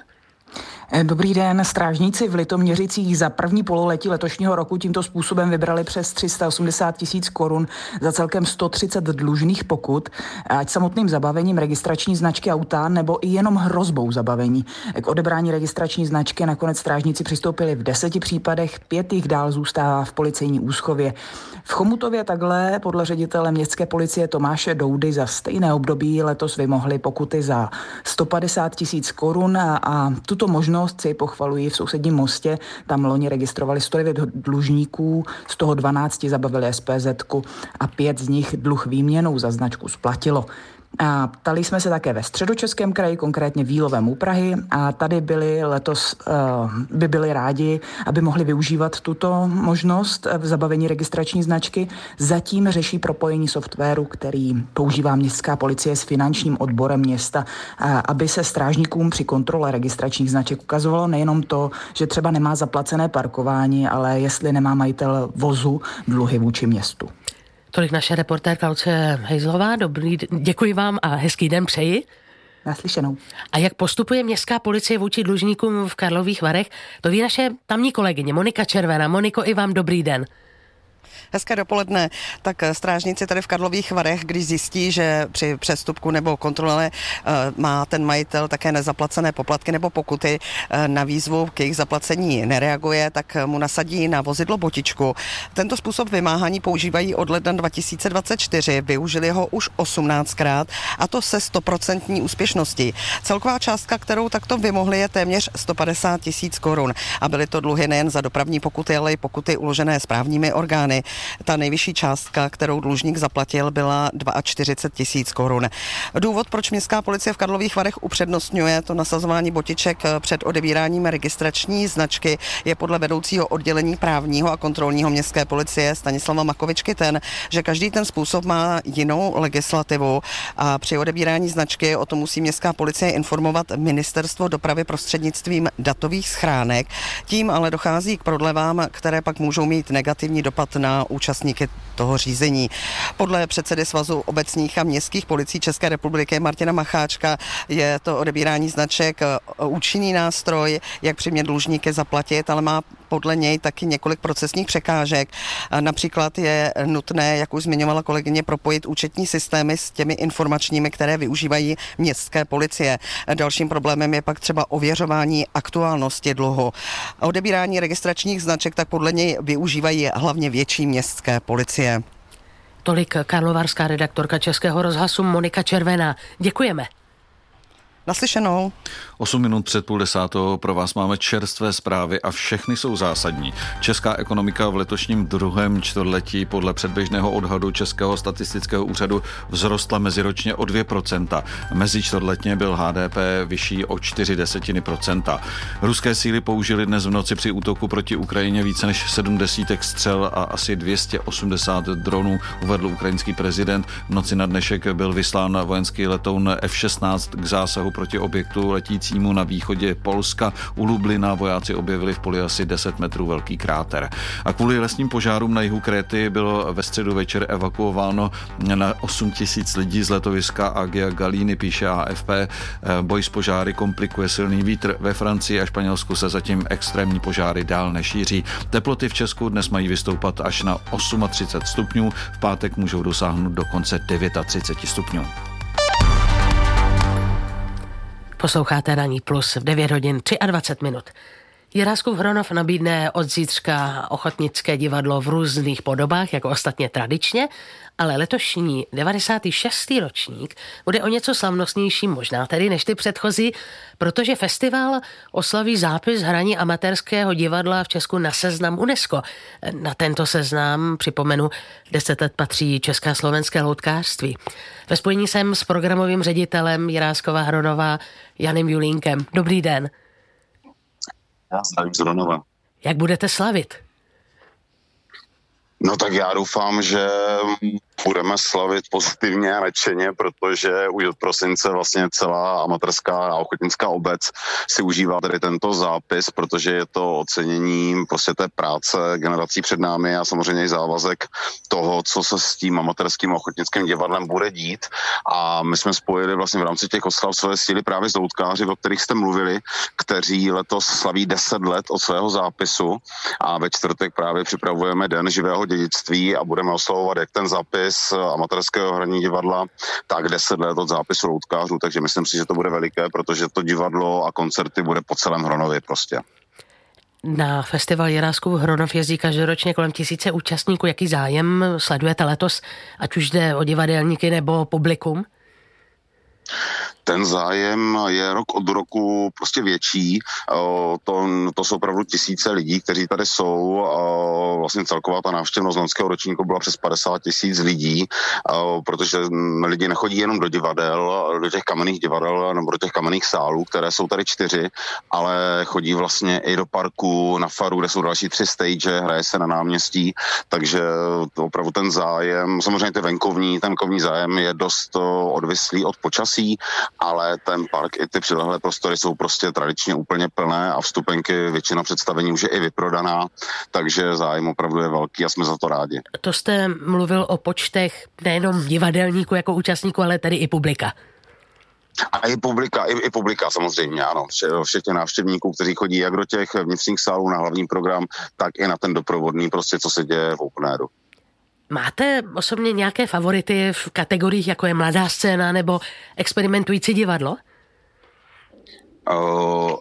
Dobrý den. Strážníci v Litoměřicích za první pololetí letošního roku tímto způsobem vybrali přes tři sta osmdesát tisíc korun za celkem sto třicet dlužných pokut, ať samotným zabavením registrační značky auta nebo i jenom hrozbou zabavení. K odebrání registrační značky nakonec strážníci přistoupili v deseti případech, pět jich dál zůstává v policejní úschově. V Chomutově takhle podle ředitele městské policie Tomáše Doudy za stejné období letos vymohli pokuty za sto padesát tisíc korun a, a tuto možnost si pochvalují v sousedním Mostě. Tam loni registrovali sto devět dlužníků, z toho dvanáct zabavili es pé zetku a pět z nich dluh výměnou za značku splatilo. A ptali jsme se také ve Středočeském kraji, konkrétně v Jílovém u Prahy, a tady byli letos, uh, by byli rádi, aby mohli využívat tuto možnost v zabavení registrační značky. Zatím řeší propojení softwaru, který používá městská policie s finančním odborem města, uh, aby se strážníkům při kontrole registračních značek ukazovalo nejenom to, že třeba nemá zaplacené parkování, ale jestli nemá majitel vozu dluhy vůči městu. Tolik naše reportérka Lucie Hejzlová. Dobrý, děkuji vám a hezký den přeji. Naslyšenou. A jak postupuje městská policie vůči dlužníkům v Karlových Varech, to ví naše tamní kolegyně Monika Červená. Moniko, i vám dobrý den. Hezké dopoledne. Tak strážníci tady v Karlových Varech, když zjistí, že při přestupku nebo kontrole má ten majitel také nezaplacené poplatky nebo pokuty, na výzvu k jejich zaplacení nereaguje, tak mu nasadí na vozidlo botičku. Tento způsob vymáhání používají od ledna dva tisíce dvacet čtyři, využili ho už osmnáctkrát a to se stoprocentní úspěšností. Celková částka, kterou takto vymohli, je téměř sto padesát tisíc korun a byly to dluhy nejen za dopravní pokuty, ale i pokuty uložené správními orgány. Ta nejvyšší částka, kterou dlužník zaplatil, byla čtyřicet dva tisíc korun. Důvod, proč městská policie v Karlových Varech upřednostňuje to nasazování botiček před odebíráním registrační značky, je podle vedoucího oddělení právního a kontrolního městské policie Stanislava Makovičky ten, že každý ten způsob má jinou legislativu a při odebírání značky o tom musí městská policie informovat Ministerstvo dopravy prostřednictvím datových schránek. Tím ale dochází k prodlevám, které pak můžou mít negativní dopad na účastníky toho řízení. Podle předsedy Svazu obecních a městských policií České republiky Martina Macháčka je to odebírání značek účinný nástroj, jak přimět dlužníky zaplatit, ale má podle něj taky několik procesních překážek. Například je nutné, jak už zmiňovala kolegyně, propojit účetní systémy s těmi informačními, které využívají městské policie. Dalším problémem je pak třeba ověřování aktuálnosti dluhu. Odebírání registračních značek tak podle něj využívají hlavně větší městské policie. Tolik karlovarská redaktorka Českého rozhlasu Monika Červená. Děkujeme. Naslyšenou. Osm minut před půl desátou pro vás máme čerstvé zprávy a všechny jsou zásadní. Česká ekonomika v letošním druhém čtvrtletí podle předběžného odhadu Českého statistického úřadu vzrostla meziročně o dvě procenta. Mezičtvrtletně byl H D P vyšší o čtyři desetiny procenta. Ruské síly použily dnes v noci při útoku proti Ukrajině více než sedm desítek střel a asi dvě stě osmdesát dronů, uvedl ukrajinský prezident. V noci na dnešek byl vyslán vojenský letoun F šestnáct k zásahu proti objektu letícímu na východě Polska. U Lublina vojáci objevili v poli asi deset metrů velký kráter. A kvůli lesním požárům na jihu Kréty bylo ve středu večer evakuováno na osm tisíc lidí z letoviska Agia Galíny, píše A F P. Boj s požáry komplikuje silný vítr. Ve Francii a Španělsku se zatím extrémní požáry dál nešíří. Teploty v Česku dnes mají vystoupat až na třicet osm stupňů. V pátek můžou dosáhnout dokonce třicet devět stupňů. Posloucháte Ranní plus v devět hodin dvacet tři minut. Jiráskův Hronov nabídne od zítřka ochotnické divadlo v různých podobách, jako ostatně tradičně, ale letošní devadesátý šestý ročník bude o něco slavnostnější, možná tedy než ty předchozí, protože festival oslaví zápis hraní amatérského divadla v Česku na seznam UNESCO. Na tento seznam, připomenu, deset let patří české a slovenské loutkářství. Ve spojení jsem s programovým ředitelem Jiráskova Hronova Janem Julínkem. Dobrý den. Já zdravím z Hronova. Jak budete slavit? No tak já doufám, že budeme slavit pozitivně a nadšeně, protože už od prosince vlastně celá amatérská a ochotnická obec si užívá tady tento zápis, protože je to ocenění prostě té práce generací před námi a samozřejmě i závazek toho, co se s tím amatérským a ochotnickým divadlem bude dít. A my jsme spojili vlastně v rámci těch oslav své síly právě s loutkáři, o kterých jste mluvili, kteří letos slaví deset let od svého zápisu a ve čtvrtek právě připravujeme Den živého dědictví a budeme oslavovat jak ten zápis amatérského hraní divadla, tak deset let od zápisu loutkářů, takže myslím si, že to bude veliké, protože to divadlo a koncerty bude po celém Hronově prostě. Na festival Jiráskův Hronov jezdí každoročně kolem tisíce účastníků. Jaký zájem sledujete letos, ať už jde o divadelníky nebo publikum? Ten zájem je rok od roku prostě větší. To, to jsou opravdu tisíce lidí, kteří tady jsou. Vlastně celková ta návštěvnost loňského ročníku byla přes padesát tisíc lidí, protože lidi nechodí jenom do divadel, do těch kamenných divadel nebo do těch kamenných sálů, které jsou tady čtyři, ale chodí vlastně i do parku, na faru, kde jsou další tři stage, hraje se na náměstí, takže to opravdu ten zájem, samozřejmě ty venkovní, ten venkovní zájem je dost odvislý od počasí, ale ten park i ty přilehlé prostory jsou prostě tradičně úplně plné a vstupenky, většina představení už je i vyprodaná, takže zájem opravdu je velký a jsme za to rádi. To jste mluvil o počtech nejenom divadelníků jako účastníků, ale tedy i publika. A i publika, i, i publika samozřejmě, ano. Všichni návštěvníků, kteří chodí jak do těch vnitřních sálů na hlavní program, tak i na ten doprovodný, prostě co se děje v open airu. Máte osobně nějaké favority v kategoriích, jako je mladá scéna nebo experimentující divadlo? Uh,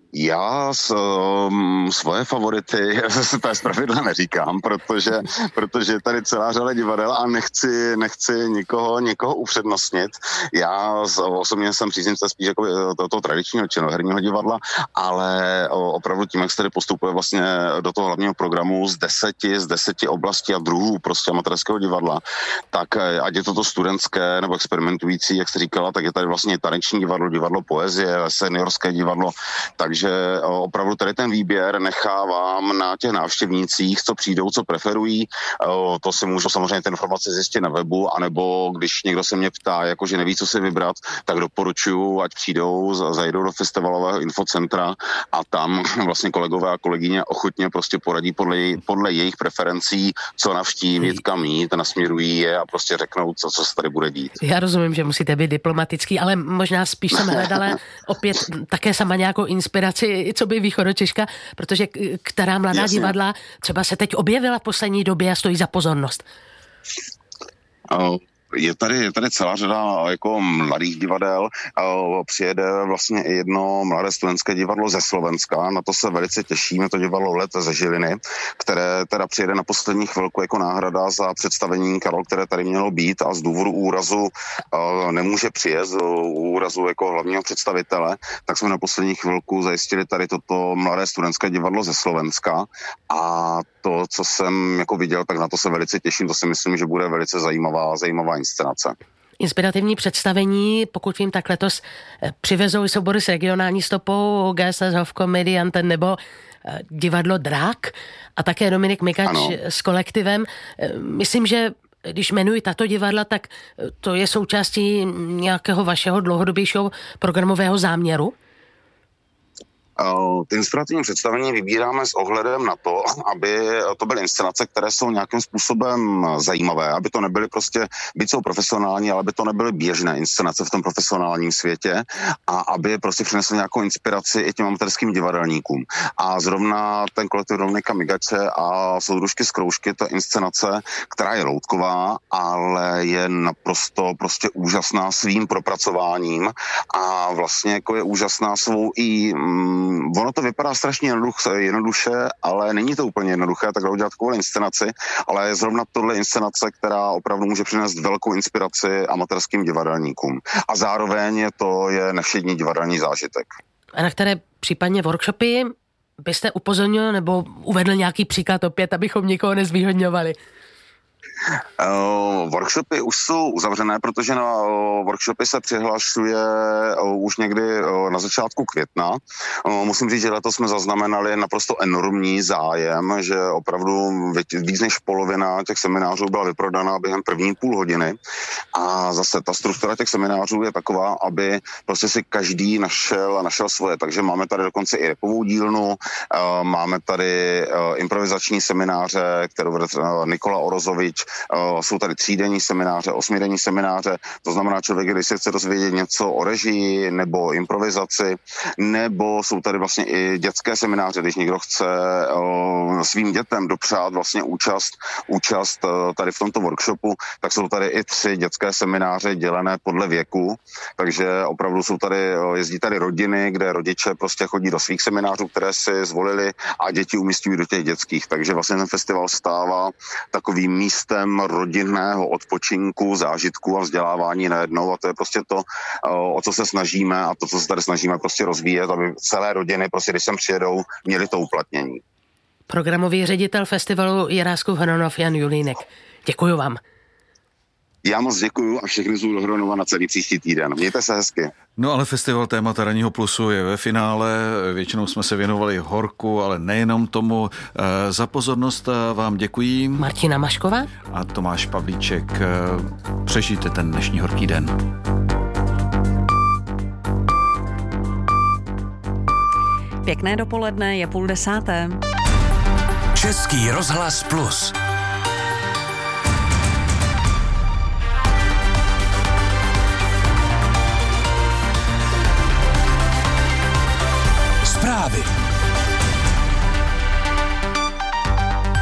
Já s, um, svoje favority to zpravidla neříkám, protože, protože je tady celá řada divadel a nechci, nechci nikoho, nikoho upřednostnit. Já osobně jsem příznivce spíš jako toho tradičního činoherního divadla, ale opravdu tím, jak se tady postupuje vlastně do toho hlavního programu z deseti, z deseti oblastí a druhů prostě amatérského divadla, tak ať je to to studentské nebo experimentující, jak jste říkala, tak je tady vlastně taneční divadlo, divadlo poezie, seniorské divadlo, takže že opravdu tady ten výběr nechávám na těch návštěvnících, co přijdou, co preferují. To si můžu samozřejmě ty informace zjistit na webu, anebo když někdo se mě ptá, jakože neví, co si vybrat, tak doporučuji, ať přijdou, zajdou do festivalového infocentra a tam vlastně kolegové a kolegyně ochotně prostě poradí podle, podle jejich preferencí, co navštívit, kam jít, nasměrují je a prostě řeknou, co, co se tady bude dít. Já rozumím, že musíte být diplomatický, ale možná spíš jsem hledala opět také sama nějakou inspiraci, co by Východočeška, protože která mladá Jasně. divadla třeba se teď objevila v poslední době a stojí za pozornost? Oh. Je tady, je tady celá řada jako mladých divadel. Přijede vlastně i jedno mladé studentské divadlo ze Slovenska. Na to se velice těšíme, to divadlo Let ze Žiliny, které teda přijede na poslední chvilku jako náhrada za představení Karol, které tady mělo být a z důvodu úrazu nemůže přijet, z úrazu jako hlavního představitele, tak jsme na poslední chvilku zajistili tady toto mladé studentské divadlo ze Slovenska a to, co jsem jako viděl, tak na to se velice těším, to si myslím, že bude velice zajímavá, zajímavá inscenace. Inspirativní představení, pokud vím, tak letos přivezou i soubory s regionální stopou, G S S Hof Comedy Anten nebo divadlo Drák a také Dominik Mikač ano. s kolektivem. Myslím, že když jmenuji tato divadla, tak to je součástí nějakého vašeho dlouhodobějšího programového záměru? Ty inspirativní představení vybíráme s ohledem na to, aby to byly inscenace, které jsou nějakým způsobem zajímavé, aby to nebyly prostě, byť jsou profesionální, ale aby to nebyly běžné inscenace v tom profesionálním světě a aby prostě přinesly nějakou inspiraci i těm amatérským divadelníkům. A zrovna ten kolektiv Dominika Migače a soudružky z Kroužky, to je inscenace, která je loutková, ale je naprosto prostě úžasná svým propracováním a vlastně jako je úžasná svou i mm, ono to vypadá strašně jednoduše, ale není to úplně jednoduché takhle udělat takovou inscenaci, ale je zrovna tohle inscenace, která opravdu může přinést velkou inspiraci amatérským divadelníkům. A zároveň je to je nevšední divadelní zážitek. A na které případně workshopy byste upozornil nebo uvedl nějaký příklad opět, abychom nikoho nezvýhodňovali? Uh, workshopy už jsou uzavřené, protože na uh, workshopy se přihlašuje uh, už někdy uh, na začátku května. Uh, musím říct, že letos jsme zaznamenali naprosto enormní zájem, že opravdu víc než polovina těch seminářů byla vyprodaná během první půl hodiny. A zase ta struktura těch seminářů je taková, aby prostě si každý našel a našel svoje. Takže máme tady dokonce i repovou dílnu, uh, máme tady uh, improvizační semináře, kterou vede uh, Nikola Orozovič. Uh, jsou tady třídenní semináře, osmidenní semináře, to znamená člověk, když se chce dozvědět něco o režii nebo improvizaci, nebo jsou tady vlastně i dětské semináře, když někdo chce uh, svým dětem dopřát vlastně účast, účast uh, tady v tomto workshopu, tak jsou tady i tři dětské semináře dělené podle věku, takže opravdu jsou tady, uh, jezdí tady rodiny, kde rodiče prostě chodí do svých seminářů, které si zvolili a děti umísťují do těch dětských, takže vlastně ten festival stává takovým místem rodinného odpočinku, zážitku a vzdělávání najednou a to je prostě to, o co se snažíme a to, co se tady snažíme prostě rozvíjet, aby celé rodiny prostě, když sem přijedou, měly to uplatnění. Programový ředitel festivalu Jiráskův Hronov Jan Julínek. Děkuju vám. Já moc děkuju a všechny zvu do Hronova na celý příští týden. Mějte se hezky. No ale festival Témata ranního plusu je ve finále. Většinou jsme se věnovali horku, ale nejenom tomu. Za pozornost vám děkuji. Martina Mašková a Tomáš Pavlíček. Přežijte ten dnešní horký den. Pěkné dopoledne, je půl desáté. Český rozhlas Plus. Sport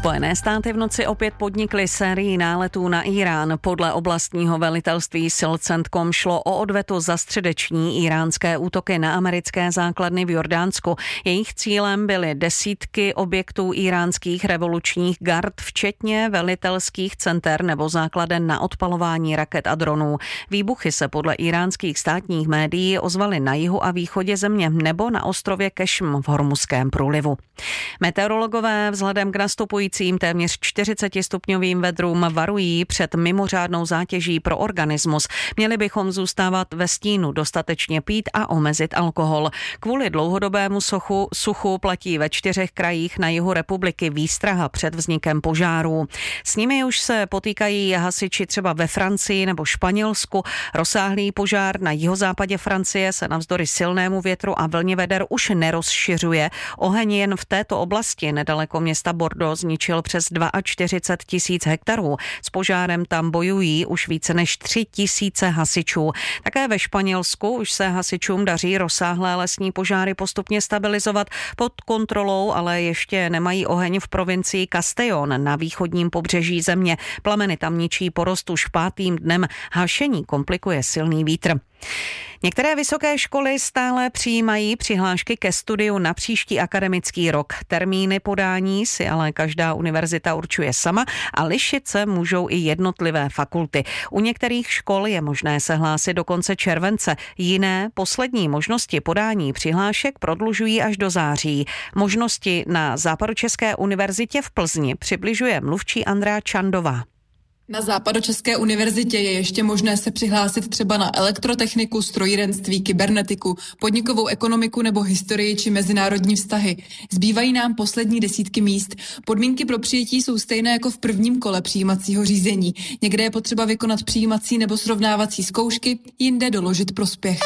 Spojené státy v noci opět podnikly sérii náletů na Irán. Podle oblastního velitelství sil CENTCOM šlo o odvetu za středeční iránské útoky na americké základny v Jordánsku. Jejich cílem byly desítky objektů iránských revolučních gard, včetně velitelských center nebo základen na odpalování raket a dronů. Výbuchy se podle iránských státních médií ozvaly na jihu a východě země nebo na ostrově Kešm v Hormuzském průlivu. Meteorologové vzhledem k nastupujícím téměř čtyřicetistupňovým vedrům varují před mimořádnou zátěží pro organismus. Měli bychom zůstávat ve stínu, dostatečně pít a omezit alkohol. Kvůli dlouhodobému suchu, suchu platí ve čtyřech krajích na jihu republiky výstraha před vznikem požárů. S nimi už se potýkají hasiči třeba ve Francii nebo Španělsku. Rozsáhlý požár na jihozápadě Francie se navzdory silnému větru a vlně veder už nerozšiřuje. Oheň jen v této oblasti nedaleko města Bordeaux zničil přes čtyřicet dva tisíc hektarů. S požárem tam bojují už více než tři tisíce hasičů. Také ve Španělsku už se hasičům daří rozsáhlé lesní požáry postupně stabilizovat pod kontrolou, ale ještě nemají oheň v provincii Castellón na východním pobřeží země. Plameny tam ničí porost už pátým dnem. Hašení komplikuje silný vítr. Některé vysoké školy stále přijímají přihlášky ke studiu na příští akademický rok. Termíny podání si ale každá univerzita určuje sama a lišit se můžou i jednotlivé fakulty. U některých škol je možné se hlásit do konce července, jiné poslední možnosti podání přihlášek prodlužují až do září. Možnosti na Západočeské univerzitě v Plzni přibližuje mluvčí Andrea Čandová. Na Západočeské univerzitě je ještě možné se přihlásit třeba na elektrotechniku, strojírenství, kybernetiku, podnikovou ekonomiku nebo historii či mezinárodní vztahy. Zbývají nám poslední desítky míst. Podmínky pro přijetí jsou stejné jako v prvním kole přijímacího řízení. Někde je potřeba vykonat přijímací nebo srovnávací zkoušky, jinde doložit prospěch.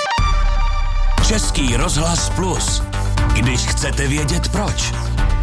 Český rozhlas Plus. Když chcete vědět proč.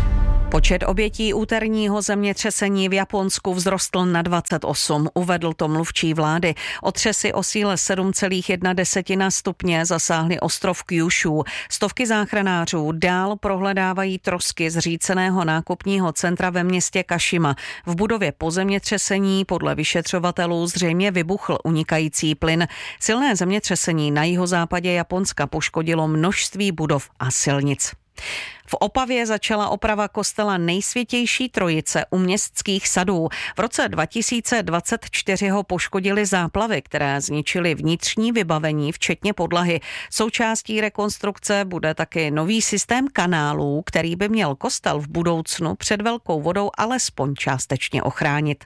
Počet obětí úterního zemětřesení v Japonsku vzrostl na dvacet osm, uvedl to mluvčí vlády. Otřesy o síle sedm celá jedna stupně zasáhly ostrov Kyushu. Stovky záchranářů dál prohledávají trosky zříceného nákupního centra ve městě Kashima. V budově po zemětřesení podle vyšetřovatelů zřejmě vybuchl unikající plyn. Silné zemětřesení na jihozápadě Japonska poškodilo množství budov a silnic. V Opavě začala oprava kostela Nejsvětější Trojice u Městských sadů. V roce dva tisíce dvacet čtyři ho poškodily záplavy, které zničily vnitřní vybavení, včetně podlahy. Součástí rekonstrukce bude taky nový systém kanálů, který by měl kostel v budoucnu před velkou vodou alespoň částečně ochránit.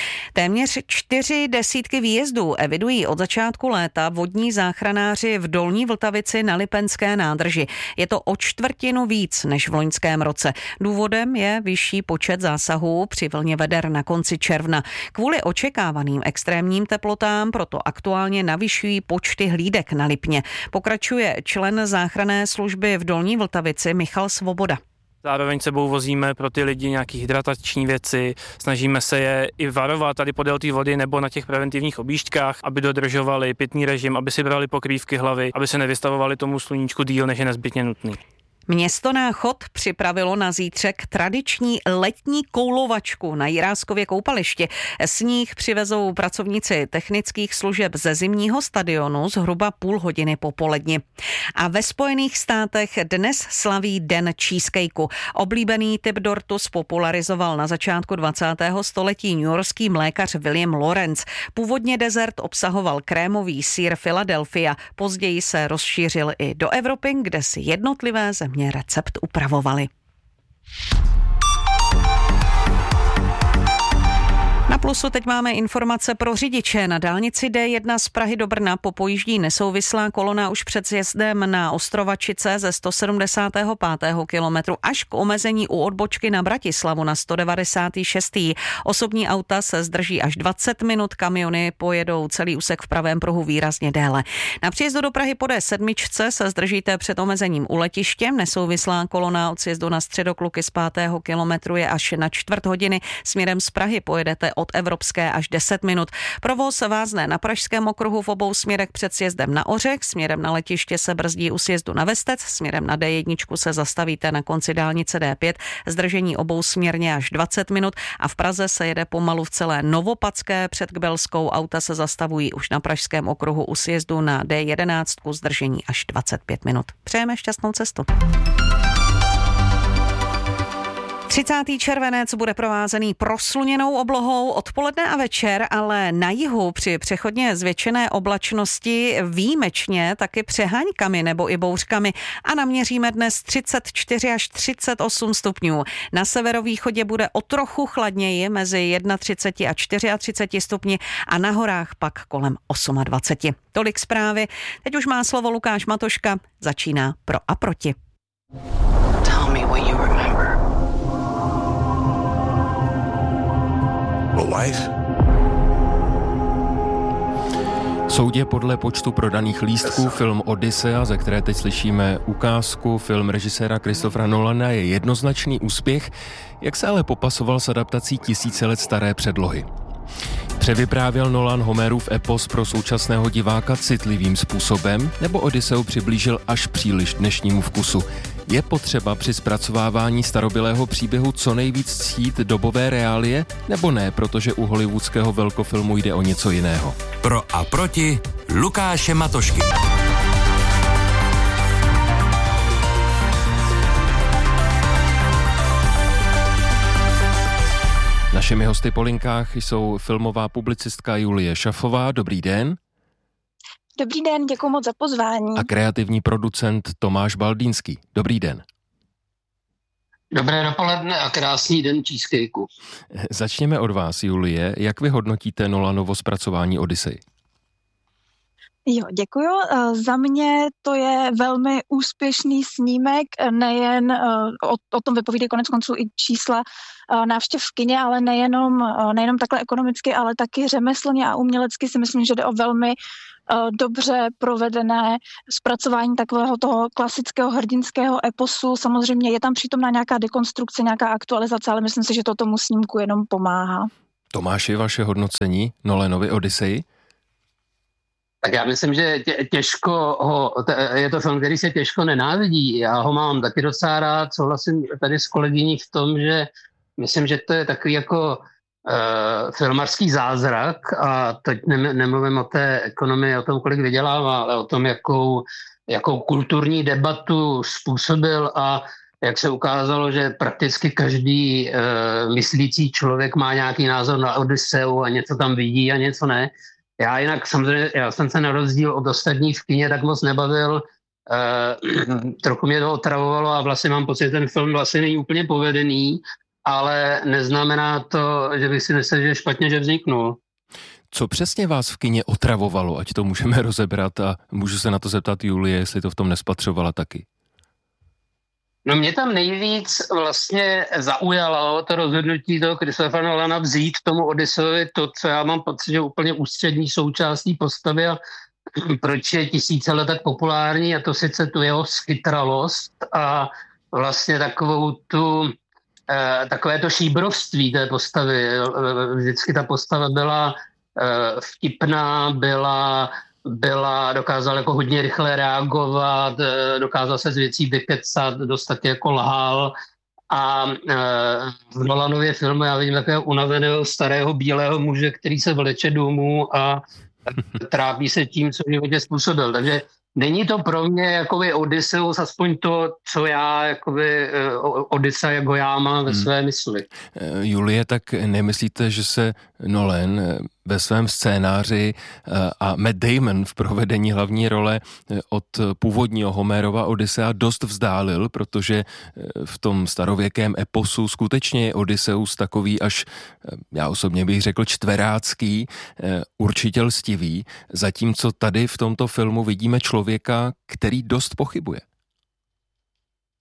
Téměř čtyři desítky výjezdů evidují od začátku léta vodní záchranáři v Dolní Vltavici na Lipenské nádrži. Je to o čtvrtinu víc než v loňském roce. Důvodem je vyšší počet zásahů při vlně veder na konci června. Kvůli očekávaným extrémním teplotám proto aktuálně navyšují počty hlídek na Lipně. Pokračuje člen záchranné služby v Dolní Vltavici Michal Svoboda. Zároveň sebou vozíme pro ty lidi nějaké hydratační věci, snažíme se je i varovat tady podél té vody nebo na těch preventivních objížďkách, aby dodržovali pitný režim, aby si brali pokrývky hlavy, aby se nevystavovali tomu sluníčku díl, než je nezbytně nutný. Město Náchod připravilo na zítřek tradiční letní koulovačku na Jiráskově koupališti. Sníh přivezou pracovníci technických služeb ze zimního stadionu zhruba půl hodiny po poledni. A ve Spojených státech dnes slaví Den cheesecakeu. Oblíbený typ dortu spopularizoval na začátku dvacátého století newyorský mlékař William Lawrence. Původně dezert obsahoval krémový sýr Philadelphia, později se rozšířil i do Evropy, kde si jednotlivé země recept upravovali. Na Plusu teď máme informace pro řidiče. Na dálnici D jedna z Prahy do Brna popojíždí nesouvislá kolona už před sjezdem na Ostrovačice ze sto sedmdesátého pátého kilometru až k omezení u odbočky na Bratislavu na sto devadesátém šestém Osobní auta se zdrží až dvacet minut, kamiony pojedou celý úsek v pravém pruhu výrazně déle. Na příjezdu do Prahy po D sedm se zdržíte před omezením u letiště. Nesouvislá kolona od sjezdu na Středokluky z pátého kilometru je až na čtvrt hodiny. Směrem z Prahy pojedete od Evropské až deset minut. Provoz vázne na Pražském okruhu v obou směrech před sjezdem na Ořech, směrem na letiště se brzdí u sjezdu na Vestec, směrem na D jedna se zastavíte na konci dálnice D pět, zdržení obou směrně až dvacet minut a v Praze se jede pomalu v celé Novopadské, před Kbelskou auta se zastavují už na Pražském okruhu u sjezdu na D jedenáct, zdržení až dvacet pět minut. Přejeme šťastnou cestu. třicátý červenec bude provázený prosluněnou oblohou odpoledne a večer, ale na jihu při přechodně zvětšené oblačnosti výjimečně taky přeháňkami nebo i bouřkami a naměříme dnes třicet čtyři až třicet osm stupňů. Na severovýchodě bude o trochu chladněji mezi třicet jedna a třicet čtyři stupni a na horách pak kolem dvacet osm. Tolik zprávy. Teď už má slovo Lukáš Matoška. Začíná Pro a proti. Tell me what you remember. Life? Soudě podle počtu prodaných lístků film Odyssea, ze které teď slyšíme ukázku, film režiséra Christophera Nolana je jednoznačný úspěch, jak se ale popasoval s adaptací tisíce let staré předlohy. Převyprávěl Nolan Homerův epos pro současného diváka citlivým způsobem, nebo Odysseu přiblížil až příliš dnešnímu vkusu? Je potřeba při zpracovávání starobylého příběhu co nejvíc ctít dobové reálie, nebo ne, protože u hollywoodského velkofilmu jde o něco jiného? Pro a proti Lukáše Matošky. Našimi hosty po linkách jsou filmová publicistka Julie Šafová. Dobrý den. Dobrý den, děkuji moc za pozvání. A kreativní producent Tomáš Baldýnský. Dobrý den. Dobré dopoledne a krásný den cheesecakeu. Začněme od vás, Julie. Jak vy hodnotíte Nolanovo zpracování Odyssey? Jo, děkuju. Za mě to je velmi úspěšný snímek, nejen o, o tom vypovídají konec konců i čísla návštěv v kině, ale nejenom, nejenom takhle ekonomicky, ale taky řemeslně a umělecky si myslím, že jde o velmi dobře provedené zpracování takového toho klasického hrdinského eposu. Samozřejmě je tam přítomná nějaká dekonstrukce, nějaká aktualizace, ale myslím si, že to tomu snímku jenom pomáhá. Tomáši, vaše hodnocení Nolanovi Odyssey? Tak já myslím, že tě, těžko ho, je to film, který se těžko nenávidí. Já ho mám taky docela rád, souhlasím tady s kolegyní v tom, že myslím, že to je takový jako uh, filmarský zázrak a teď ne, nemluvím o té ekonomii, o tom, kolik vydělává, ale o tom, jakou, jakou kulturní debatu způsobil a jak se ukázalo, že prakticky každý uh, myslící člověk má nějaký názor na Odysseu a něco tam vidí a něco ne. Já jinak samozřejmě, já jsem se na rozdíl od ostatních v kině tak moc nebavil, uh, trochu mě to otravovalo a vlastně mám pocit, že ten film vlastně není úplně povedený, ale neznamená to, že bych si myslel, že je špatně, že vzniknul. Co přesně vás v kině otravovalo, ať to můžeme rozebrat a můžu se na to zeptat Julie, jestli to v tom nespatřovala taky? No mě tam nejvíc vlastně zaujalo to rozhodnutí toho Christophera Nolana vzít k tomu Odysseovi to, co já mám pocit, že úplně ústřední součástí postavy a proč je tisíce let tak populární a to sice tu jeho schytralost a vlastně takovou tu eh, takové to šíbrovství té postavy. Vždycky ta postava byla eh, vtipná, byla byla, dokázal jako hodně rychle reagovat, dokázal se z věcí vykecat, dost taky jako lhal a e, v Nolanově filmu já vidím takového unaveného starého bílého muže, který se vleče domů a trápí se tím, co v životě způsobil. Takže není to pro mě jakoby Odysseus, aspoň to, co já jakoby Odyssea jako já mám ve své mysli. Julie, tak nemyslíte, že se Nolan ve svém scénáři a Matt Damon v provedení hlavní role od původního Homerova Odyssea dost vzdálil, protože v tom starověkém eposu skutečně je Odysseus takový až, já osobně bych řekl, čtverácký, určitě lstivý, zatímco tady v tomto filmu vidíme člověka, který dost pochybuje.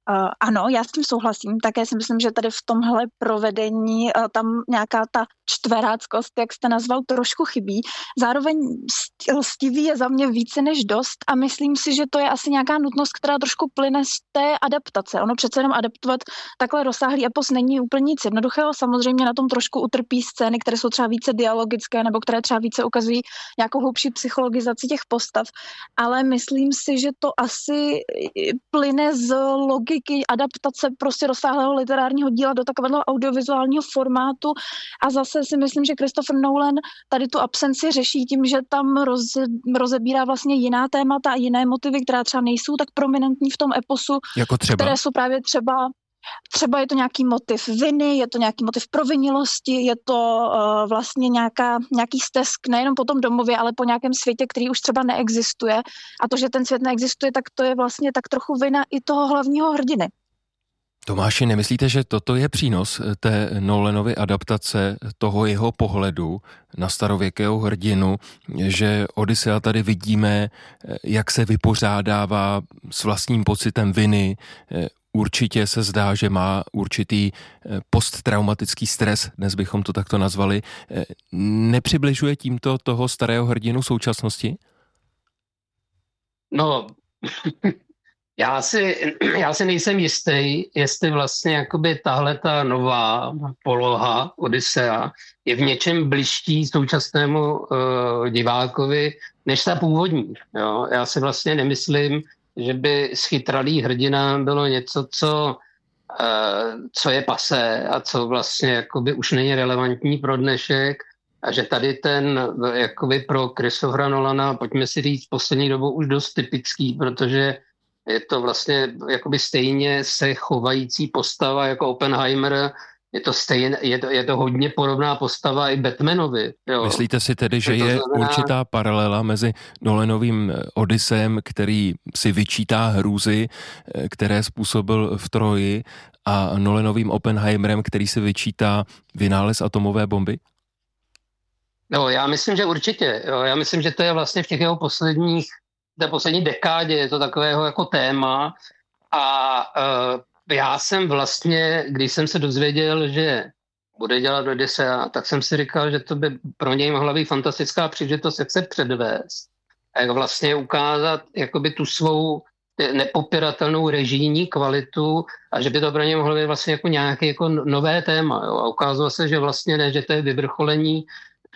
Uh, ano, já s tím souhlasím. Také si myslím, že tady v tomhle provedení uh, tam nějaká ta čtveráckost, jak jste nazval, trošku chybí. Zároveň lstivý je za mě více než dost a myslím si, že to je asi nějaká nutnost, která trošku plyne z té adaptace. Ono přece jenom adaptovat takhle rozsáhlý epos není úplně nic jednoduchého. Samozřejmě na tom trošku utrpí scény, které jsou třeba více dialogické nebo které třeba více ukazují nějakou hlubší psychologizaci těch postav, ale myslím si, že to asi plyne z logiky adaptace prostě rozsáhlého literárního díla do takového audiovizuálního formátu a zase si myslím, že Christopher Nolan tady tu absenci řeší tím, že tam roze, rozebírá vlastně jiná témata a jiné motivy, která třeba nejsou tak prominentní v tom eposu, jako třeba? Které jsou právě třeba Třeba je to nějaký motiv viny, je to nějaký motiv provinilosti, je to uh, vlastně nějaká, nějaký stesk nejenom po tom domově, ale po nějakém světě, který už třeba neexistuje. A to, že ten svět neexistuje, tak to je vlastně tak trochu vina i toho hlavního hrdiny. Tomáši, nemyslíte, že toto je přínos té Nolanovy adaptace, toho jeho pohledu na starověkého hrdinu, že Odyssea tady vidíme, jak se vypořádává s vlastním pocitem viny, určitě se zdá, že má určitý posttraumatický stres, dnes bychom to takto nazvali. Nepřibližuje tímto toho starého hrdinu současnosti? No... Já si, já si nejsem jistý, jestli vlastně jakoby tahle ta nová poloha Odyssea je v něčem bližší současnému uh, divákovi než ta původní. Jo? Já si vlastně nemyslím, že by schytralý hrdina bylo něco, co, uh, co je pasé a co vlastně jakoby už není relevantní pro dnešek a že tady ten jakoby pro Christophera Nolana, pojďme si říct, poslední dobou už dost typický, protože je to vlastně jakoby stejně se chovající postava jako Oppenheimer, je to, stejně, je to, je to hodně podobná postava i Batmanovi. Jo. Myslíte si tedy, že to je znamená... určitá paralela mezi Nolanovým Odyseem, který si vyčítá hrůzy, které způsobil v Troji, a Nolanovým Oppenheimerem, který si vyčítá vynález atomové bomby? No, já myslím, že určitě. Jo. Já myslím, že to je vlastně v těch jeho posledních té poslední dekádě je to takového jako téma a uh, já jsem vlastně, když jsem se dozvěděl, že bude dělat Odyssea, tak jsem si říkal, že to by pro něj mohla být fantastická příležitost, jak se předvést a jak vlastně ukázat jakoby tu svou nepopiratelnou režijní kvalitu a že by to pro něj mohlo být vlastně jako nějaké jako nové téma. Jo? A ukázalo se, že vlastně ne, že to je vyvrcholení